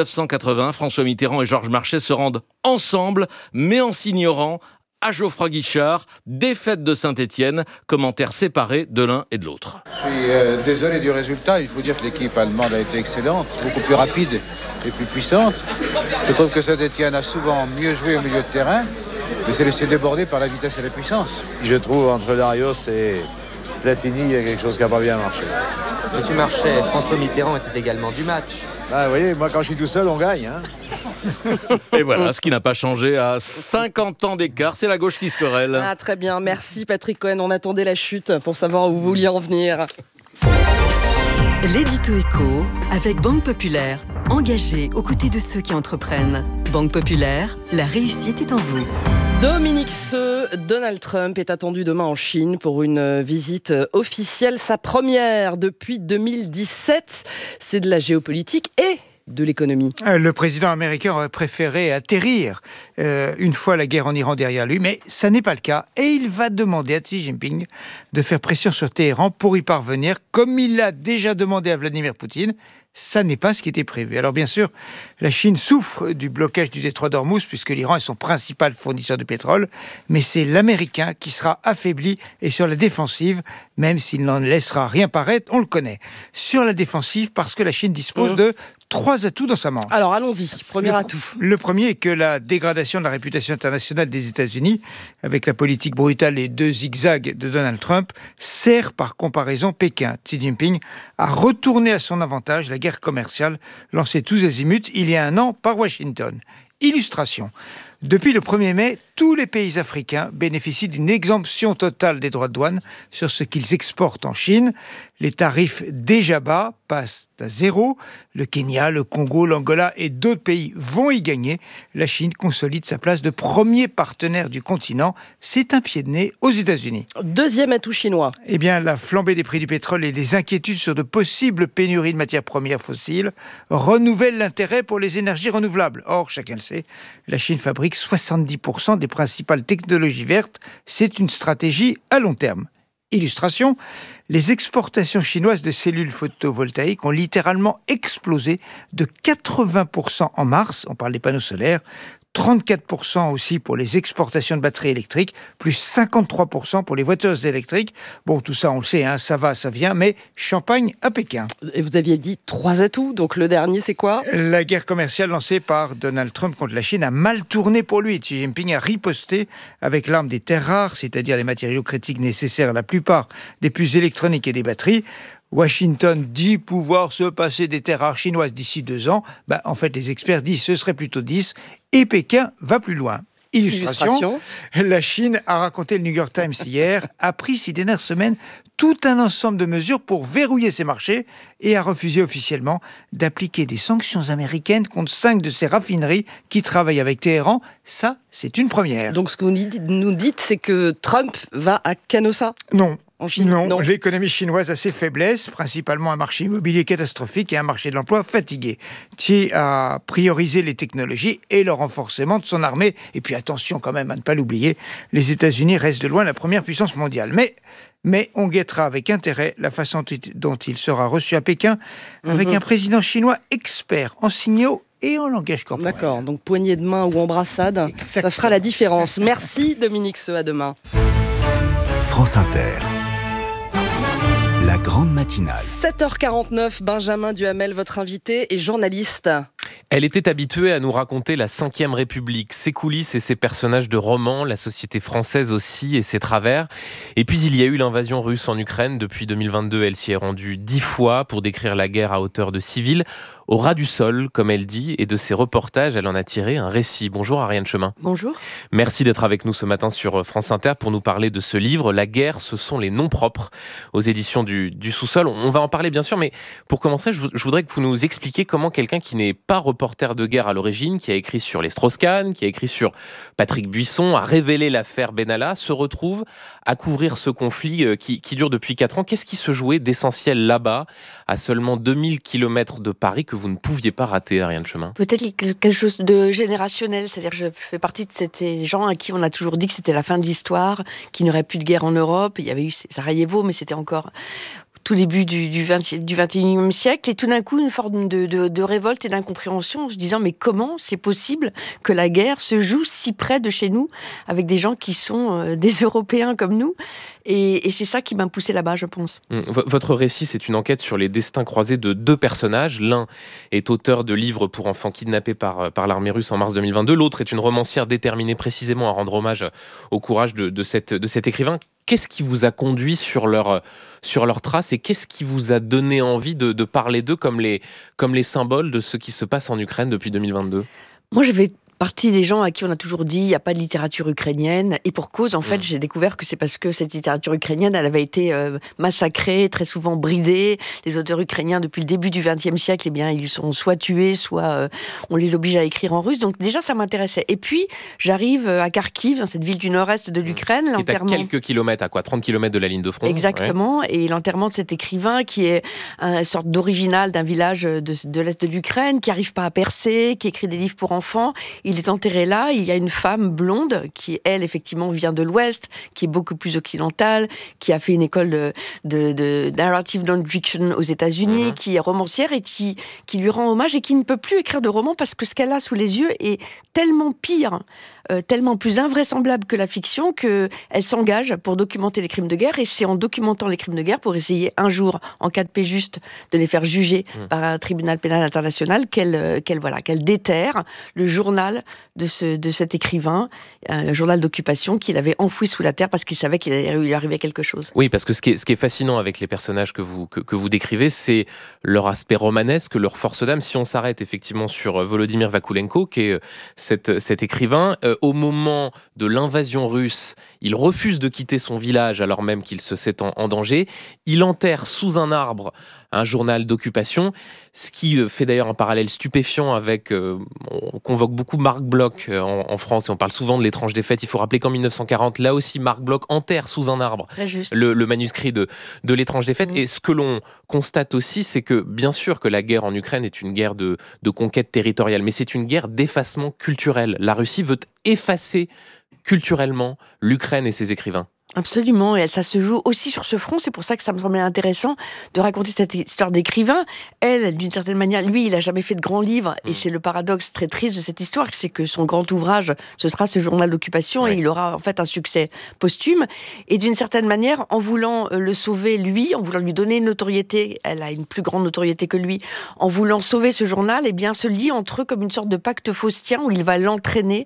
1980, François Mitterrand et Georges Marchais se rendent ensemble, mais en s'ignorant, à Geoffroy Guichard, défaite de Saint-Etienne, commentaires séparés de l'un et de l'autre. Je suis désolé du résultat. Il faut dire que l'équipe allemande a été excellente, beaucoup plus rapide et plus puissante. Je trouve que Saint-Etienne a souvent mieux joué au milieu de terrain, mais s'est laissé déborder par la vitesse et la puissance. Je trouve entre Larios Platini, il y a quelque chose qui n'a pas bien marché. Monsieur Marchais, François Mitterrand était également du match. Ah, vous voyez, moi quand je suis tout seul, on gagne. Hein. Et voilà, ce qui n'a pas changé à 50 ans d'écart, c'est la gauche qui se querelle. Ah, très bien, merci Patrick Cohen. On attendait la chute pour savoir où vous vouliez en venir. L'édito éco avec Banque Populaire. Engagée aux côtés de ceux qui entreprennent. Banque Populaire, la réussite est en vous. Dominique Seux, Donald Trump est attendu demain en Chine pour une visite officielle, sa première depuis 2017. C'est de la géopolitique et de l'économie. Le président américain aurait préféré atterrir une fois la guerre en Iran derrière lui, mais ça n'est pas le cas. Et il va demander à Xi Jinping de faire pression sur Téhéran pour y parvenir, comme il l'a déjà demandé à Vladimir Poutine. Ça n'est pas ce qui était prévu. Alors bien sûr, la Chine souffre du blocage du détroit d'Ormuz puisque l'Iran est son principal fournisseur de pétrole, mais c'est l'Américain qui sera affaibli et sur la défensive, même s'il n'en laissera rien paraître, on le connaît. Sur la défensive parce que la Chine dispose de 3 atouts dans sa manche. Alors allons-y, premier atout. Le premier est que la dégradation de la réputation internationale des États-Unis, avec la politique brutale et 2 zigzags de Donald Trump, sert par comparaison Pékin. Xi Jinping a retourné à son avantage la guerre commerciale lancée tous azimuts il y a 1 an par Washington. Illustration. Depuis le 1er mai, tous les pays africains bénéficient d'une exemption totale des droits de douane sur ce qu'ils exportent en Chine. Les tarifs déjà bas passent à 0. Le Kenya, le Congo, l'Angola et d'autres pays vont y gagner. La Chine consolide sa place de premier partenaire du continent. C'est un pied de nez aux États-Unis. Deuxième atout chinois. Eh bien, la flambée des prix du pétrole et les inquiétudes sur de possibles pénuries de matières premières fossiles renouvellent l'intérêt pour les énergies renouvelables. Or, chacun le sait, la Chine fabrique 70% des principales technologies vertes. C'est une stratégie à long terme. Illustration, les exportations chinoises de cellules photovoltaïques ont littéralement explosé de 80% en mars, on parle des panneaux solaires, 34% aussi pour les exportations de batteries électriques, plus 53% pour les voitures électriques. Bon, tout ça, on le sait, hein, ça va, ça vient, mais champagne à Pékin. Et vous aviez dit 3 atouts, donc le dernier, c'est quoi ? La guerre commerciale lancée par Donald Trump contre la Chine a mal tourné pour lui. Xi Jinping a riposté avec l'arme des terres rares, c'est-à-dire les matériaux critiques nécessaires à la plupart des puces électroniques et des batteries. Washington dit pouvoir se passer des terres rares chinoises d'ici 2 ans. En fait, les experts disent que ce serait plutôt 10. Et Pékin va plus loin. Illustration. La Chine, a raconté le New York Times hier, a pris ces dernières semaines tout un ensemble de mesures pour verrouiller ses marchés et a refusé officiellement d'appliquer des sanctions américaines contre 5 de ses raffineries qui travaillent avec Téhéran. Ça, c'est une première. Donc ce que vous nous dites, c'est que Trump va à Canossa ? Non. En Chine, non, l'économie chinoise a ses faiblesses, principalement un marché immobilier catastrophique et un marché de l'emploi fatigué. Xi a priorisé les technologies et le renforcement de son armée. Et puis attention quand même à ne pas l'oublier, les États-Unis restent de loin la première puissance mondiale. Mais on guettera avec intérêt la façon dont il sera reçu à Pékin, avec un président chinois expert en signaux et en langage corporel. D'accord, donc poignée de main ou embrassade, ça fera la différence. Merci Dominique Seux, à demain. France Inter. La grande matinale. 7h49, Benjamin Duhamel, votre invité, est journaliste. Elle était habituée à nous raconter la Ve République, ses coulisses et ses personnages de romans, la société française aussi et ses travers. Et puis il y a eu l'invasion russe en Ukraine. Depuis 2022, elle s'y est rendue 10 fois pour décrire la guerre à hauteur de civils, au ras du sol, comme elle dit, et de ses reportages, elle en a tiré un récit. Bonjour Ariane Chemin. Bonjour. Merci d'être avec nous ce matin sur France Inter pour nous parler de ce livre, La guerre, ce sont les noms propres, aux éditions du Sous-sol. On va en parler bien sûr, mais pour commencer, je voudrais que vous nous expliquiez comment quelqu'un qui n'est pas reporter de guerre à l'origine, qui a écrit sur les Strauss-Kahn, qui a écrit sur Patrick Buisson, a révélé l'affaire Benalla, se retrouve à couvrir ce conflit qui dure depuis 4 ans. Qu'est-ce qui se jouait d'essentiel là-bas, à seulement 2000 km de Paris, que vous ne pouviez pas rater, Ariane Chemin ? Peut-être quelque chose de générationnel, c'est-à-dire que je fais partie de ces gens à qui on a toujours dit que c'était la fin de l'histoire, qu'il n'y aurait plus de guerre en Europe. Il y avait eu Sarajevo, mais c'était encore tout début du 21e siècle, et tout d'un coup une forme de révolte et d'incompréhension, en se disant mais comment c'est possible que la guerre se joue si près de chez nous, avec des gens qui sont des Européens comme nous, et c'est ça qui m'a poussé là-bas, je pense. Votre récit, c'est une enquête sur les destins croisés de 2 personnages. L'un est auteur de livres pour enfants kidnappés par l'armée russe en mars 2022, l'autre est une romancière déterminée précisément à rendre hommage au courage de cet écrivain. Qu'est-ce qui vous a conduit sur leur trace et qu'est-ce qui vous a donné envie de parler d'eux comme les symboles de ce qui se passe en Ukraine depuis 2022 ? Moi, je vais partie des gens à qui on a toujours dit il n'y a pas de littérature ukrainienne, et pour cause, en fait, j'ai découvert que c'est parce que cette littérature ukrainienne, elle avait été massacrée, très souvent bridée. Les auteurs ukrainiens, depuis le début du XXe siècle, eh bien, ils sont soit tués, soit on les oblige à écrire en russe. Donc déjà, ça m'intéressait. Et puis, j'arrive à Kharkiv, dans cette ville du nord-est de l'Ukraine. Qui est à quelques kilomètres, à quoi 30 kilomètres de la ligne de front. Exactement. Ouais. Et l'enterrement de cet écrivain, qui est une sorte d'original d'un village de l'est de l'Ukraine, qui n'arrive pas à percer, qui écrit des livres pour enfants. Il est enterré là. Il y a une femme blonde qui, elle, effectivement, vient de l'Ouest, qui est beaucoup plus occidentale, qui a fait une école de narrative non-fiction aux États-Unis, qui est romancière et qui lui rend hommage et qui ne peut plus écrire de romans parce que ce qu'elle a sous les yeux est tellement pire, tellement plus invraisemblable que la fiction, qu'elle s'engage pour documenter les crimes de guerre. Et c'est en documentant les crimes de guerre, pour essayer un jour, en cas de paix juste, de les faire juger par un tribunal pénal international, qu'elle déterre le journal de cet écrivain, un journal d'occupation qu'il avait enfoui sous la terre parce qu'il savait qu'il allait lui arriver quelque chose. Oui, parce que ce qui est fascinant avec les personnages que vous décrivez, c'est leur aspect romanesque, leur force d'âme. Si on s'arrête effectivement sur Volodymyr Vakulenko, qui est cet écrivain, au moment de l'invasion russe, il refuse de quitter son village alors même qu'il se sait en danger. Il enterre sous un arbre un journal d'occupation, ce qui fait d'ailleurs un parallèle stupéfiant avec, on convoque beaucoup Marc Bloch en France et on parle souvent de l'étrange défaite. Il faut rappeler qu'en 1940, là aussi, Marc Bloch enterre sous un arbre le manuscrit de l'étrange défaite. Et ce que l'on constate aussi, c'est que bien sûr que la guerre en Ukraine est une guerre de conquête territoriale, mais c'est une guerre d'effacement culturel. La Russie veut effacer culturellement l'Ukraine et ses écrivains. Absolument, et ça se joue aussi sur ce front. C'est pour ça que ça me semblait intéressant de raconter cette histoire d'écrivain. Elle, d'une certaine manière, lui, il n'a jamais fait de grands livres, et c'est le paradoxe très triste de cette histoire, c'est que son grand ouvrage, ce sera ce journal d'occupation, et il aura en fait un succès posthume. Et d'une certaine manière, en voulant le sauver, lui, en voulant lui donner une notoriété, elle a une plus grande notoriété que lui, en voulant sauver ce journal, eh bien, se lie entre eux comme une sorte de pacte faustien où il va l'entraîner,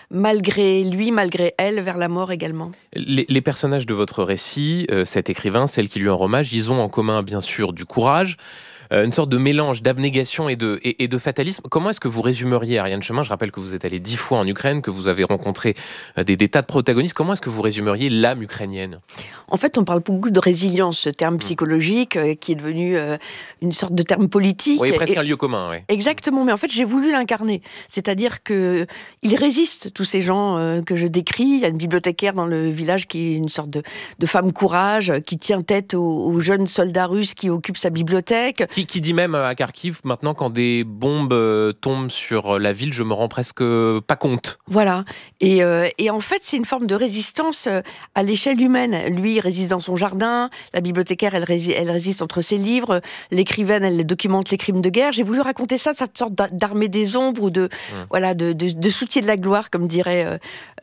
malgré lui, malgré elle, vers la mort également. Les personnages de votre récit, cet écrivain, celle qui lui rend hommage, ils ont en commun bien sûr du courage, une sorte de mélange d'abnégation et de fatalisme. Comment est-ce que vous résumeriez, Ariane Chemin, je rappelle que vous êtes allée 10 fois en Ukraine, que vous avez rencontré des tas de protagonistes, comment est-ce que vous résumeriez l'âme ukrainienne ? En fait, on parle beaucoup de résilience, ce terme psychologique qui est devenu une sorte de terme politique. Oui, presque un lieu commun. Oui. Exactement, mais en fait, j'ai voulu l'incarner. C'est-à-dire qu'ils résistent, tous ces gens que je décris. Il y a une bibliothécaire dans le village qui est une sorte de femme courage, qui tient tête aux jeunes soldats russes qui occupent sa bibliothèque. Qui dit même à Kharkiv, maintenant, quand des bombes tombent sur la ville, je me rends presque pas compte. Voilà. Et en fait, c'est une forme de résistance à l'échelle humaine. Lui, il résiste dans son jardin. La bibliothécaire, elle résiste entre ses livres. L'écrivaine, elle documente les crimes de guerre. J'ai voulu raconter ça, cette sorte d'armée des ombres ou de soutien de la gloire, comme dirait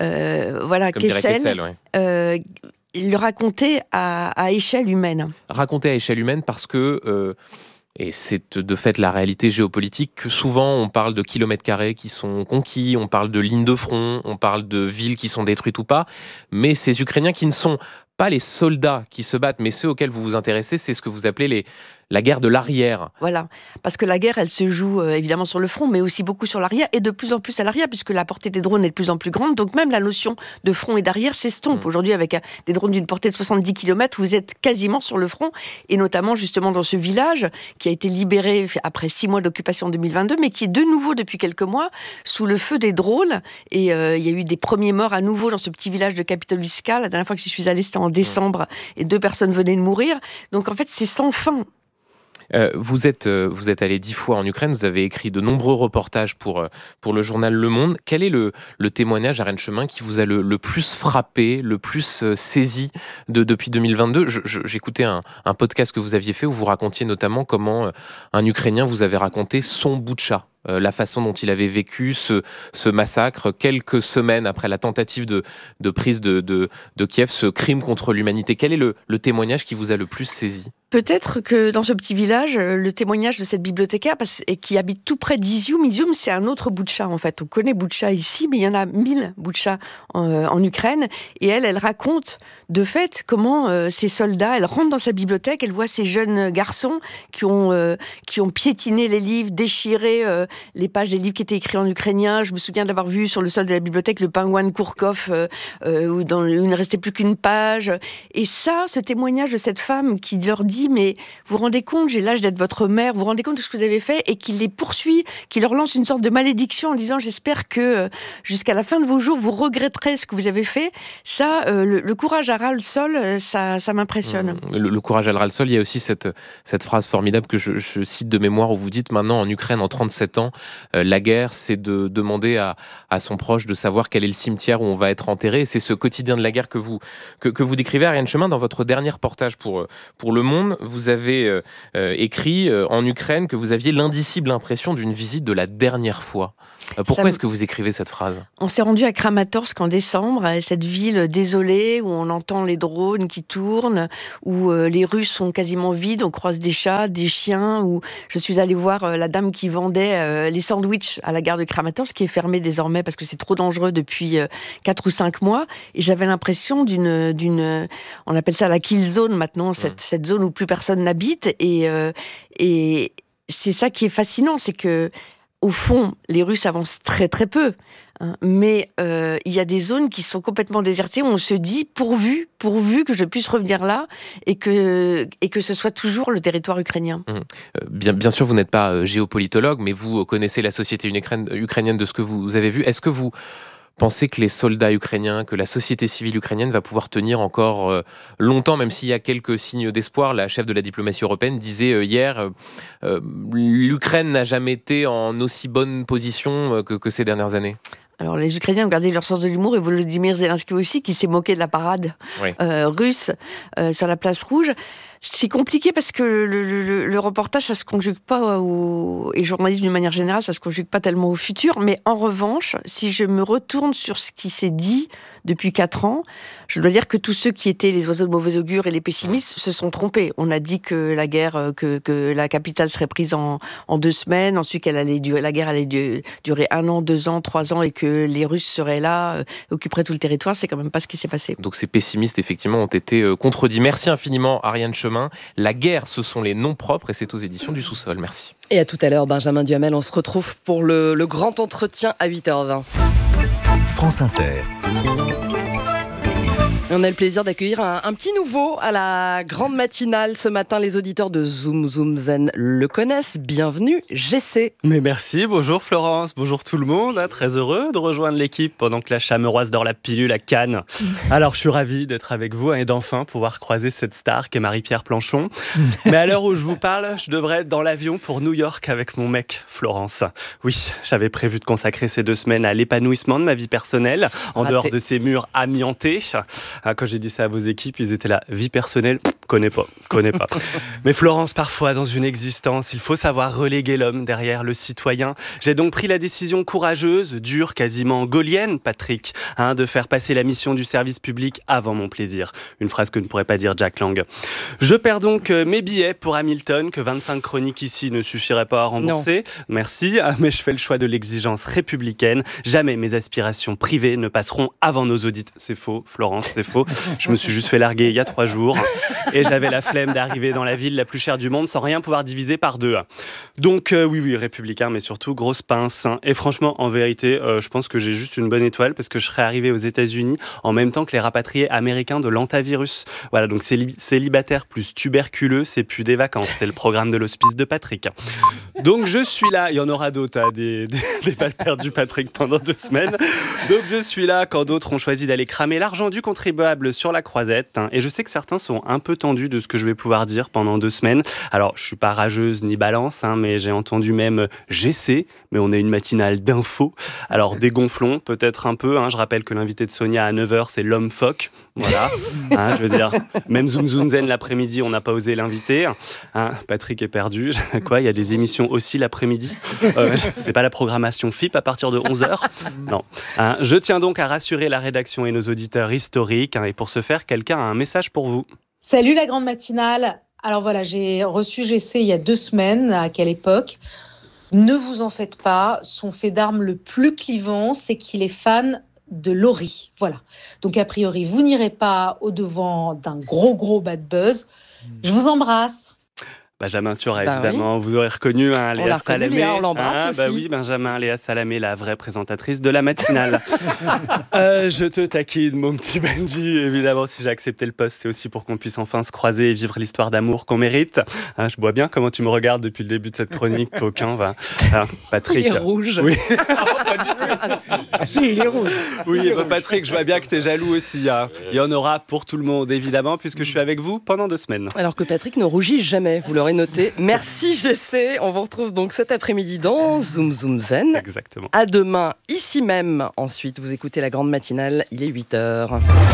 Kessel. Le raconter à échelle humaine. Raconter à échelle humaine parce que... Et c'est de fait la réalité géopolitique que souvent on parle de kilomètres carrés qui sont conquis, on parle de lignes de front, on parle de villes qui sont détruites ou pas, mais ces Ukrainiens qui ne sont pas les soldats qui se battent, mais ceux auxquels vous vous intéressez, c'est ce que vous appelez la guerre de l'arrière. Voilà, parce que la guerre, elle se joue évidemment sur le front, mais aussi beaucoup sur l'arrière, et de plus en plus à l'arrière, puisque la portée des drones est de plus en plus grande, donc même la notion de front et d'arrière s'estompe. Aujourd'hui, avec des drones d'une portée de 70 km, vous êtes quasiment sur le front, et notamment justement dans ce village, qui a été libéré après 6 mois d'occupation en 2022, mais qui est de nouveau, depuis quelques mois, sous le feu des drones, et il y a eu des premiers morts à nouveau dans ce petit village de Kapitoliska. La dernière fois que j'y suis allée, c'était en décembre, et 2 personnes venaient de mourir. Donc en fait, c'est sans fin. Vous êtes allé 10 fois en Ukraine, vous avez écrit de nombreux reportages pour le journal Le Monde. Quel est le témoignage, Ariane Chemin, qui vous a le plus frappé, le plus saisi depuis 2022 ? J'écoutais un podcast que vous aviez fait où vous racontiez notamment comment un Ukrainien vous avait raconté son Boutcha. la façon dont il avait vécu ce massacre, quelques semaines après la tentative de prise de Kiev, ce crime contre l'humanité. Quel est le témoignage qui vous a le plus saisi ? Peut-être que dans ce petit village, le témoignage de cette bibliothécaire, qui habite tout près d'Izium, Izium c'est un autre Boutcha en fait. On connaît Boutcha ici, mais il y en a 1000 Boutcha en Ukraine. Et elle raconte de fait comment ces soldats, elle rentre dans sa bibliothèque, elle voit ces jeunes garçons qui ont piétiné les livres, déchiré les pages des livres qui étaient écrits en ukrainien. Je me souviens d'avoir vu sur le sol de la bibliothèque le pingouin de Kourkov, où il ne restait plus qu'une page. Et ça, ce témoignage de cette femme qui leur dit mais vous vous rendez compte, j'ai l'âge d'être votre mère, vous vous rendez compte de ce que vous avez fait, et qui les poursuit, qui leur lance une sorte de malédiction en disant j'espère que jusqu'à la fin de vos jours vous regretterez ce que vous avez fait. Ça, le courage à ras le sol, ça m'impressionne. Le courage à ras le sol, il y a aussi cette phrase formidable que je cite de mémoire où vous dites maintenant en Ukraine en 37 ans, la guerre c'est de demander à son proche de savoir quel est le cimetière où on va être enterré. C'est ce quotidien de la guerre que vous décrivez, Ariane Chemin, dans votre dernier reportage pour Le Monde. Vous avez écrit en Ukraine que vous aviez l'indicible impression d'une visite de la dernière fois. Pourquoi est-ce que vous écrivez cette phrase ? On s'est rendu à Kramatorsk en décembre, cette ville désolée où on entend les drones qui tournent, où les rues sont quasiment vides, on croise des chats, des chiens, où je suis allée voir la dame qui vendait les sandwichs à la gare de Kramatorsk, qui est fermée désormais parce que c'est trop dangereux depuis 4 ou 5 mois. Et j'avais l'impression d'une on appelle ça la kill zone maintenant, cette zone où plus personne n'habite. Et c'est ça qui est fascinant, c'est que au fond, les Russes avancent très très peu, hein, mais il y a des zones qui sont complètement désertées où on se dit pourvu que je puisse revenir là et que ce soit toujours le territoire ukrainien. Bien sûr, vous n'êtes pas géopolitologue, mais vous connaissez la société ukrainienne de ce que vous avez vu. Est-ce que vous pensez que les soldats ukrainiens, que la société civile ukrainienne va pouvoir tenir encore longtemps, même s'il y a quelques signes d'espoir? La chef de la diplomatie européenne disait hier l'Ukraine n'a jamais été en aussi bonne position que ces dernières années. Alors les Ukrainiens ont gardé leur sens de l'humour, et Volodymyr Zelensky aussi, qui s'est moqué de la parade russe sur la place rouge. C'est compliqué parce que le reportage, ça se conjugue pas et le journalisme d'une manière générale, ça se conjugue pas tellement au futur. Mais en revanche, si je me retourne sur ce qui s'est dit depuis 4 ans, je dois dire que tous ceux qui étaient les oiseaux de mauvais augure et les pessimistes se sont trompés. On a dit que la guerre, que la capitale serait prise en 2 semaines, ensuite la guerre allait durer 1 an, 2 ans, 3 ans, et que les Russes seraient là, occuperaient tout le territoire. C'est quand même pas ce qui s'est passé. Donc ces pessimistes, effectivement, ont été contredits. Merci infiniment, Ariane Chemin. La guerre, ce sont les noms propres, et c'est aux éditions du Sous-sol. Merci. Et à tout à l'heure, Benjamin Duhamel. On se retrouve pour le grand entretien à 8h20. France Inter. On a le plaisir d'accueillir un petit nouveau à la grande matinale ce matin. Les auditeurs de Zoom Zoom Zen le connaissent. Bienvenue, GC. Mais merci, bonjour Florence, bonjour tout le monde. Très heureux de rejoindre l'équipe pendant que la Chameroise dort la pilule à Cannes. Alors je suis ravi d'être avec vous et d'enfin pouvoir croiser cette star qu'est Marie-Pierre Planchon. Mais à l'heure où je vous parle, je devrais être dans l'avion pour New York avec mon mec Florence. Oui, j'avais prévu de consacrer ces 2 semaines à l'épanouissement de ma vie personnelle, en dehors de ces murs amiantés. Quand j'ai dit ça à vos équipes, ils étaient là, vie personnelle, connais pas. Mais Florence, parfois dans une existence, il faut savoir reléguer l'homme derrière le citoyen. J'ai donc pris la décision courageuse, dure, quasiment gaulienne, Patrick, de faire passer la mission du service public avant mon plaisir. Une phrase que ne pourrait pas dire Jack Lang. Je perds donc mes billets pour Hamilton, que 25 chroniques ici ne suffiraient pas à rembourser. Non. Merci, mais je fais le choix de l'exigence républicaine. Jamais mes aspirations privées ne passeront avant nos audits. C'est faux, Florence, c'est faux. Je me suis juste fait larguer il y a 3 jours et j'avais la flemme d'arriver dans la ville la plus chère du monde sans rien pouvoir diviser par 2. Donc oui, républicain, mais surtout grosse pince. Et franchement, en vérité, je pense que j'ai juste une bonne étoile parce que je serais arrivé aux États-Unis en même temps que les rapatriés américains de l'antavirus. Voilà, donc célibataire plus tuberculeux, c'est plus des vacances. C'est le programme de l'hospice de Patrick. Donc je suis là, il y en aura d'autres, des balles perdues, Patrick, pendant 2 semaines. Donc je suis là quand d'autres ont choisi d'aller cramer l'argent du contribuable sur la croisette. Et je sais que certains sont un peu tendus de ce que je vais pouvoir dire pendant 2 semaines. Alors, je suis pas rageuse ni balance, mais j'ai entendu même GC, mais on est une matinale d'infos. Alors, dégonflons peut-être un peu. Je rappelle que l'invité de Sonia à 9h, c'est l'homme phoque. Voilà. Je veux dire, même Zoom Zoom Zen l'après-midi, on n'a pas osé l'inviter. Patrick est perdu. Quoi, il y a des émissions aussi l'après-midi. C'est pas la programmation FIP à partir de 11h. Non. Je tiens donc à rassurer la rédaction et nos auditeurs historiques. Et pour ce faire, quelqu'un a un message pour vous. Salut la grande matinale. Alors voilà, j'ai reçu GC il y a 2 semaines. À quelle époque ? Ne vous en faites pas. Son fait d'arme le plus clivant, c'est qu'il est fan de Laurie. Voilà. Donc a priori, vous n'irez pas au-devant d'un gros bad buzz. Je vous embrasse. Benjamin Turet, évidemment, oui. Vous aurez reconnu Léa Salamé. Léa, on l'embrasse aussi. Oui, Benjamin, Léa Salamé, la vraie présentatrice de la matinale. Je te taquine, mon petit Benji. Évidemment, si j'ai accepté le poste, c'est aussi pour qu'on puisse enfin se croiser et vivre l'histoire d'amour qu'on mérite. Je vois bien comment tu me regardes depuis le début de cette chronique, coquin. Patrick. Il est rouge. Oui. Ah si, il est rouge. Oui, Patrick, je vois bien que tu es jaloux aussi. Il y en aura pour tout le monde, évidemment, puisque je suis avec vous pendant 2 semaines. Alors que Patrick ne rougit jamais, vous l'aurez noté. Merci GC. On vous retrouve donc cet après-midi dans Zoom Zoom Zen. Exactement. À demain, ici même. Ensuite, vous écoutez la grande matinale. Il est 8h.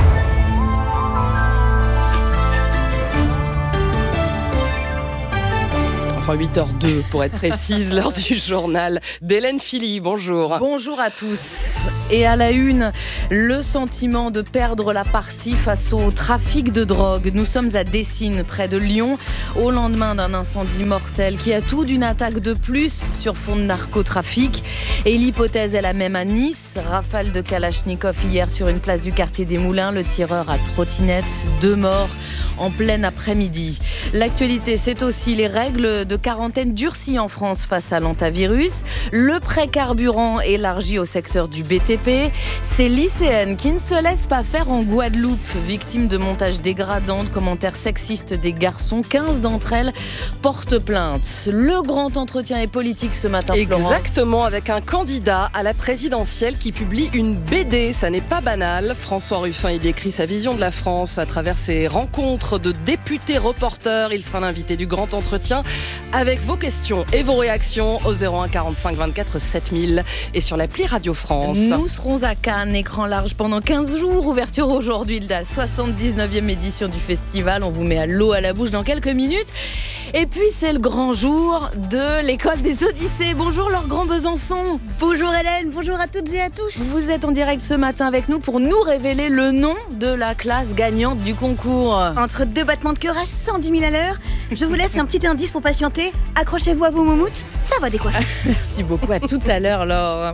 Enfin 8h02 pour être précise, l'heure du journal d'Hélène Philly. Bonjour. Bonjour à tous. Et à la une, le sentiment de perdre la partie face au trafic de drogue. Nous sommes à Dessines, près de Lyon, au lendemain d'un incendie mortel qui a tout d'une attaque de plus sur fond de narcotrafic. Et l'hypothèse est la même à Nice. Rafale de Kalachnikov hier sur une place du quartier des Moulins. Le tireur à trottinette, 2 morts en plein après-midi. L'actualité, c'est aussi les règles de quarantaine durcies en France face à l'hantavirus. Le prêt carburant élargi au secteur du BTP. Ces lycéennes qui ne se laissent pas faire en Guadeloupe, victimes de montages dégradants, de commentaires sexistes des garçons. 15 d'entre elles portent plainte. Le grand entretien est politique ce matin, Florence. Exactement, avec un candidat à la présidentielle qui publie une BD. Ça n'est pas banal. François Ruffin y décrit sa vision de la France à travers ses rencontres de députés reporters. Il sera l'invité du grand entretien avec vos questions et vos réactions au 01 45 24 7000 et sur l'appli Radio France. Nous serons à Cannes, écran large pendant 15 jours. Ouverture aujourd'hui de la 79e édition du festival. On vous met à l'eau à la bouche dans quelques minutes. Et puis c'est le grand jour de l'école des Odyssées. Bonjour Laure Grand-Besançon. Bonjour Hélène, bonjour à toutes et à tous. Vous êtes en direct ce matin avec nous pour nous révéler le nom de la classe gagnante du concours. Entre 2 battements de cœur à 110 000 à l'heure, je vous laisse un petit indice pour patienter. Accrochez-vous à vos moumoutes, ça va décoiffer. Merci beaucoup, à tout à l'heure Laure.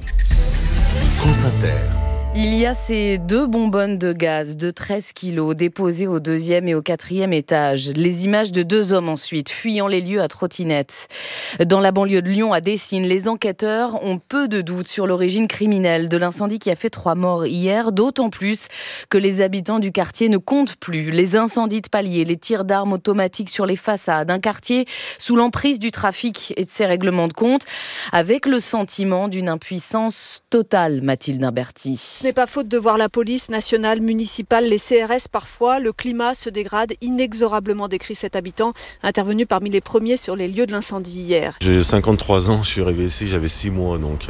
France Inter. Il y a ces 2 bonbonnes de gaz de 13 kilos déposées au 2e et au 4e étage. Les images de 2 hommes ensuite, fuyant les lieux à trottinette. Dans la banlieue de Lyon, à Dessines, les enquêteurs ont peu de doutes sur l'origine criminelle de l'incendie qui a fait 3 morts hier, d'autant plus que les habitants du quartier ne comptent plus. Les incendies de paliers, les tirs d'armes automatiques sur les façades, un quartier sous l'emprise du trafic et de ses règlements de compte, avec le sentiment d'une impuissance totale, Mathilde Imberti. Ce n'est pas faute de voir la police nationale, municipale, les CRS parfois. Le climat se dégrade inexorablement, décrit cet habitant, intervenu parmi les premiers sur les lieux de l'incendie hier. J'ai 53 ans, je suis arrivé ici, j'avais 6 mois, donc...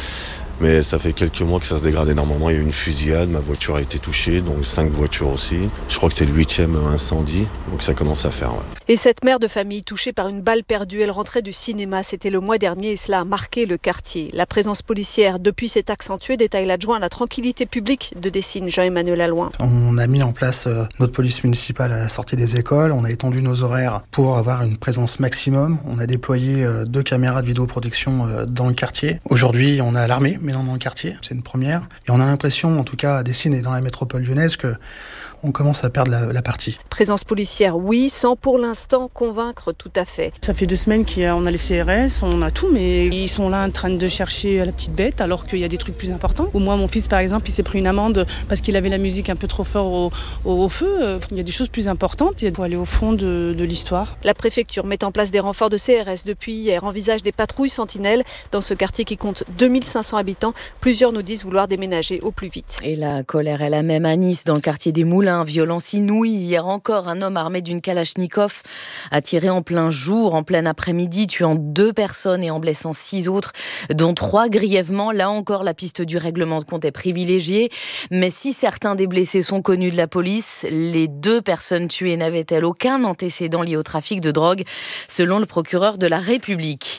Mais ça fait quelques mois que ça se dégrade énormément. Il y a eu une fusillade, ma voiture a été touchée, donc 5 voitures aussi. Je crois que c'est le 8e incendie, donc ça commence à faire. Ouais. Et cette mère de famille touchée par une balle perdue, elle rentrait du cinéma, c'était le mois dernier et cela a marqué le quartier. La présence policière depuis s'est accentuée, détaille l'adjoint à la tranquillité publique de Dessines, Jean-Emmanuel Allouin. On a mis en place notre police municipale à la sortie des écoles, on a étendu nos horaires pour avoir une présence maximum. On a déployé 2 caméras de vidéoprotection dans le quartier. Aujourd'hui, on a l'armée, mais dans le quartier, c'est une première. Et on a l'impression, en tout cas à Dessines et dans la métropole lyonnaise, que on commence à perdre la partie. Présence policière, oui, sans pour l'instant convaincre tout à fait. Ça fait 2 semaines qu'on a les CRS, on a tout, mais ils sont là en train de chercher la petite bête alors qu'il y a des trucs plus importants. Au moins, mon fils, par exemple, il s'est pris une amende parce qu'il avait la musique un peu trop fort au feu. Il y a des choses plus importantes, il faut aller au fond de l'histoire. La préfecture met en place des renforts de CRS depuis hier, envisage des patrouilles sentinelles dans ce quartier qui compte 2500 habitants. Plusieurs nous disent vouloir déménager au plus vite. Et la colère est la même à Nice, dans le quartier des Moulins. Violence inouïe. Hier encore, un homme armé d'une Kalachnikov a tiré en plein jour, en plein après-midi, tuant 2 personnes et en blessant 6 autres, dont 3 grièvement. Là encore, la piste du règlement de compte est privilégiée. Mais si certains des blessés sont connus de la police, les 2 personnes tuées n'avaient-elles aucun antécédent lié au trafic de drogue, selon le procureur de la République.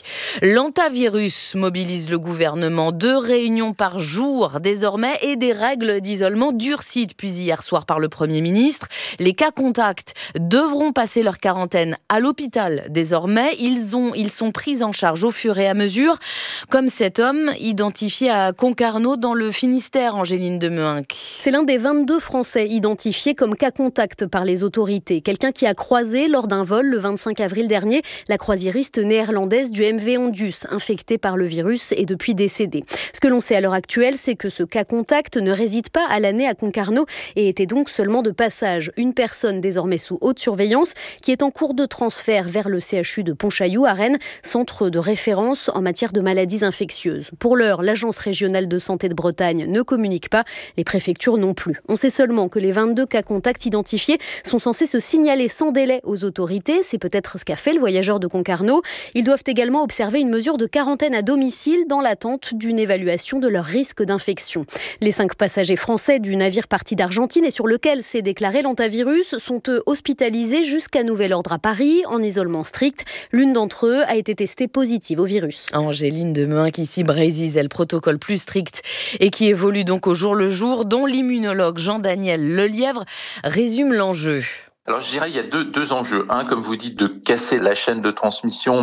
L'antivirus mobilise le gouvernement. 2 réunions par jour désormais et des règles d'isolement durcies depuis hier soir par le Premier ministre. Les cas contacts devront passer leur quarantaine à l'hôpital désormais. Ils sont pris en charge au fur et à mesure, comme cet homme identifié à Concarneau dans le Finistère, Angéline de Meuhinck. C'est l'un des 22 Français identifiés comme cas contact par les autorités. Quelqu'un qui a croisé lors d'un vol le 25 avril dernier la croisiériste néerlandaise du MV Ondus, infectée par le virus et depuis décédée. Ce que l'on sait à l'heure actuelle, c'est que ce cas contact ne réside pas à l'année à Concarneau et était donc seulement de passage. Une personne désormais sous haute surveillance qui est en cours de transfert vers le CHU de Pontchaillou à Rennes, centre de référence en matière de maladies infectieuses. Pour l'heure, l'Agence régionale de santé de Bretagne ne communique pas, les préfectures non plus. On sait seulement que les 22 cas contacts identifiés sont censés se signaler sans délai aux autorités. C'est peut-être ce qu'a fait le voyageur de Concarneau. Ils doivent également observer une mesure de quarantaine à domicile dans l'attente d'une évaluation de leur risque d'infection. Les 5 passagers français du navire parti d'Argentine et sur lequel s'est déclaré l'antivirus sont eux hospitalisés jusqu'à nouvel ordre à Paris en isolement strict. L'une d'entre eux a été testée positive au virus. Angéline de Meuhinck ici brézise le protocole plus strict et qui évolue donc au jour le jour, dont l'immunologue Jean-Daniel Lelièvre résume l'enjeu. Alors je dirais il y a deux enjeux. Un, comme vous dites, de casser la chaîne de transmission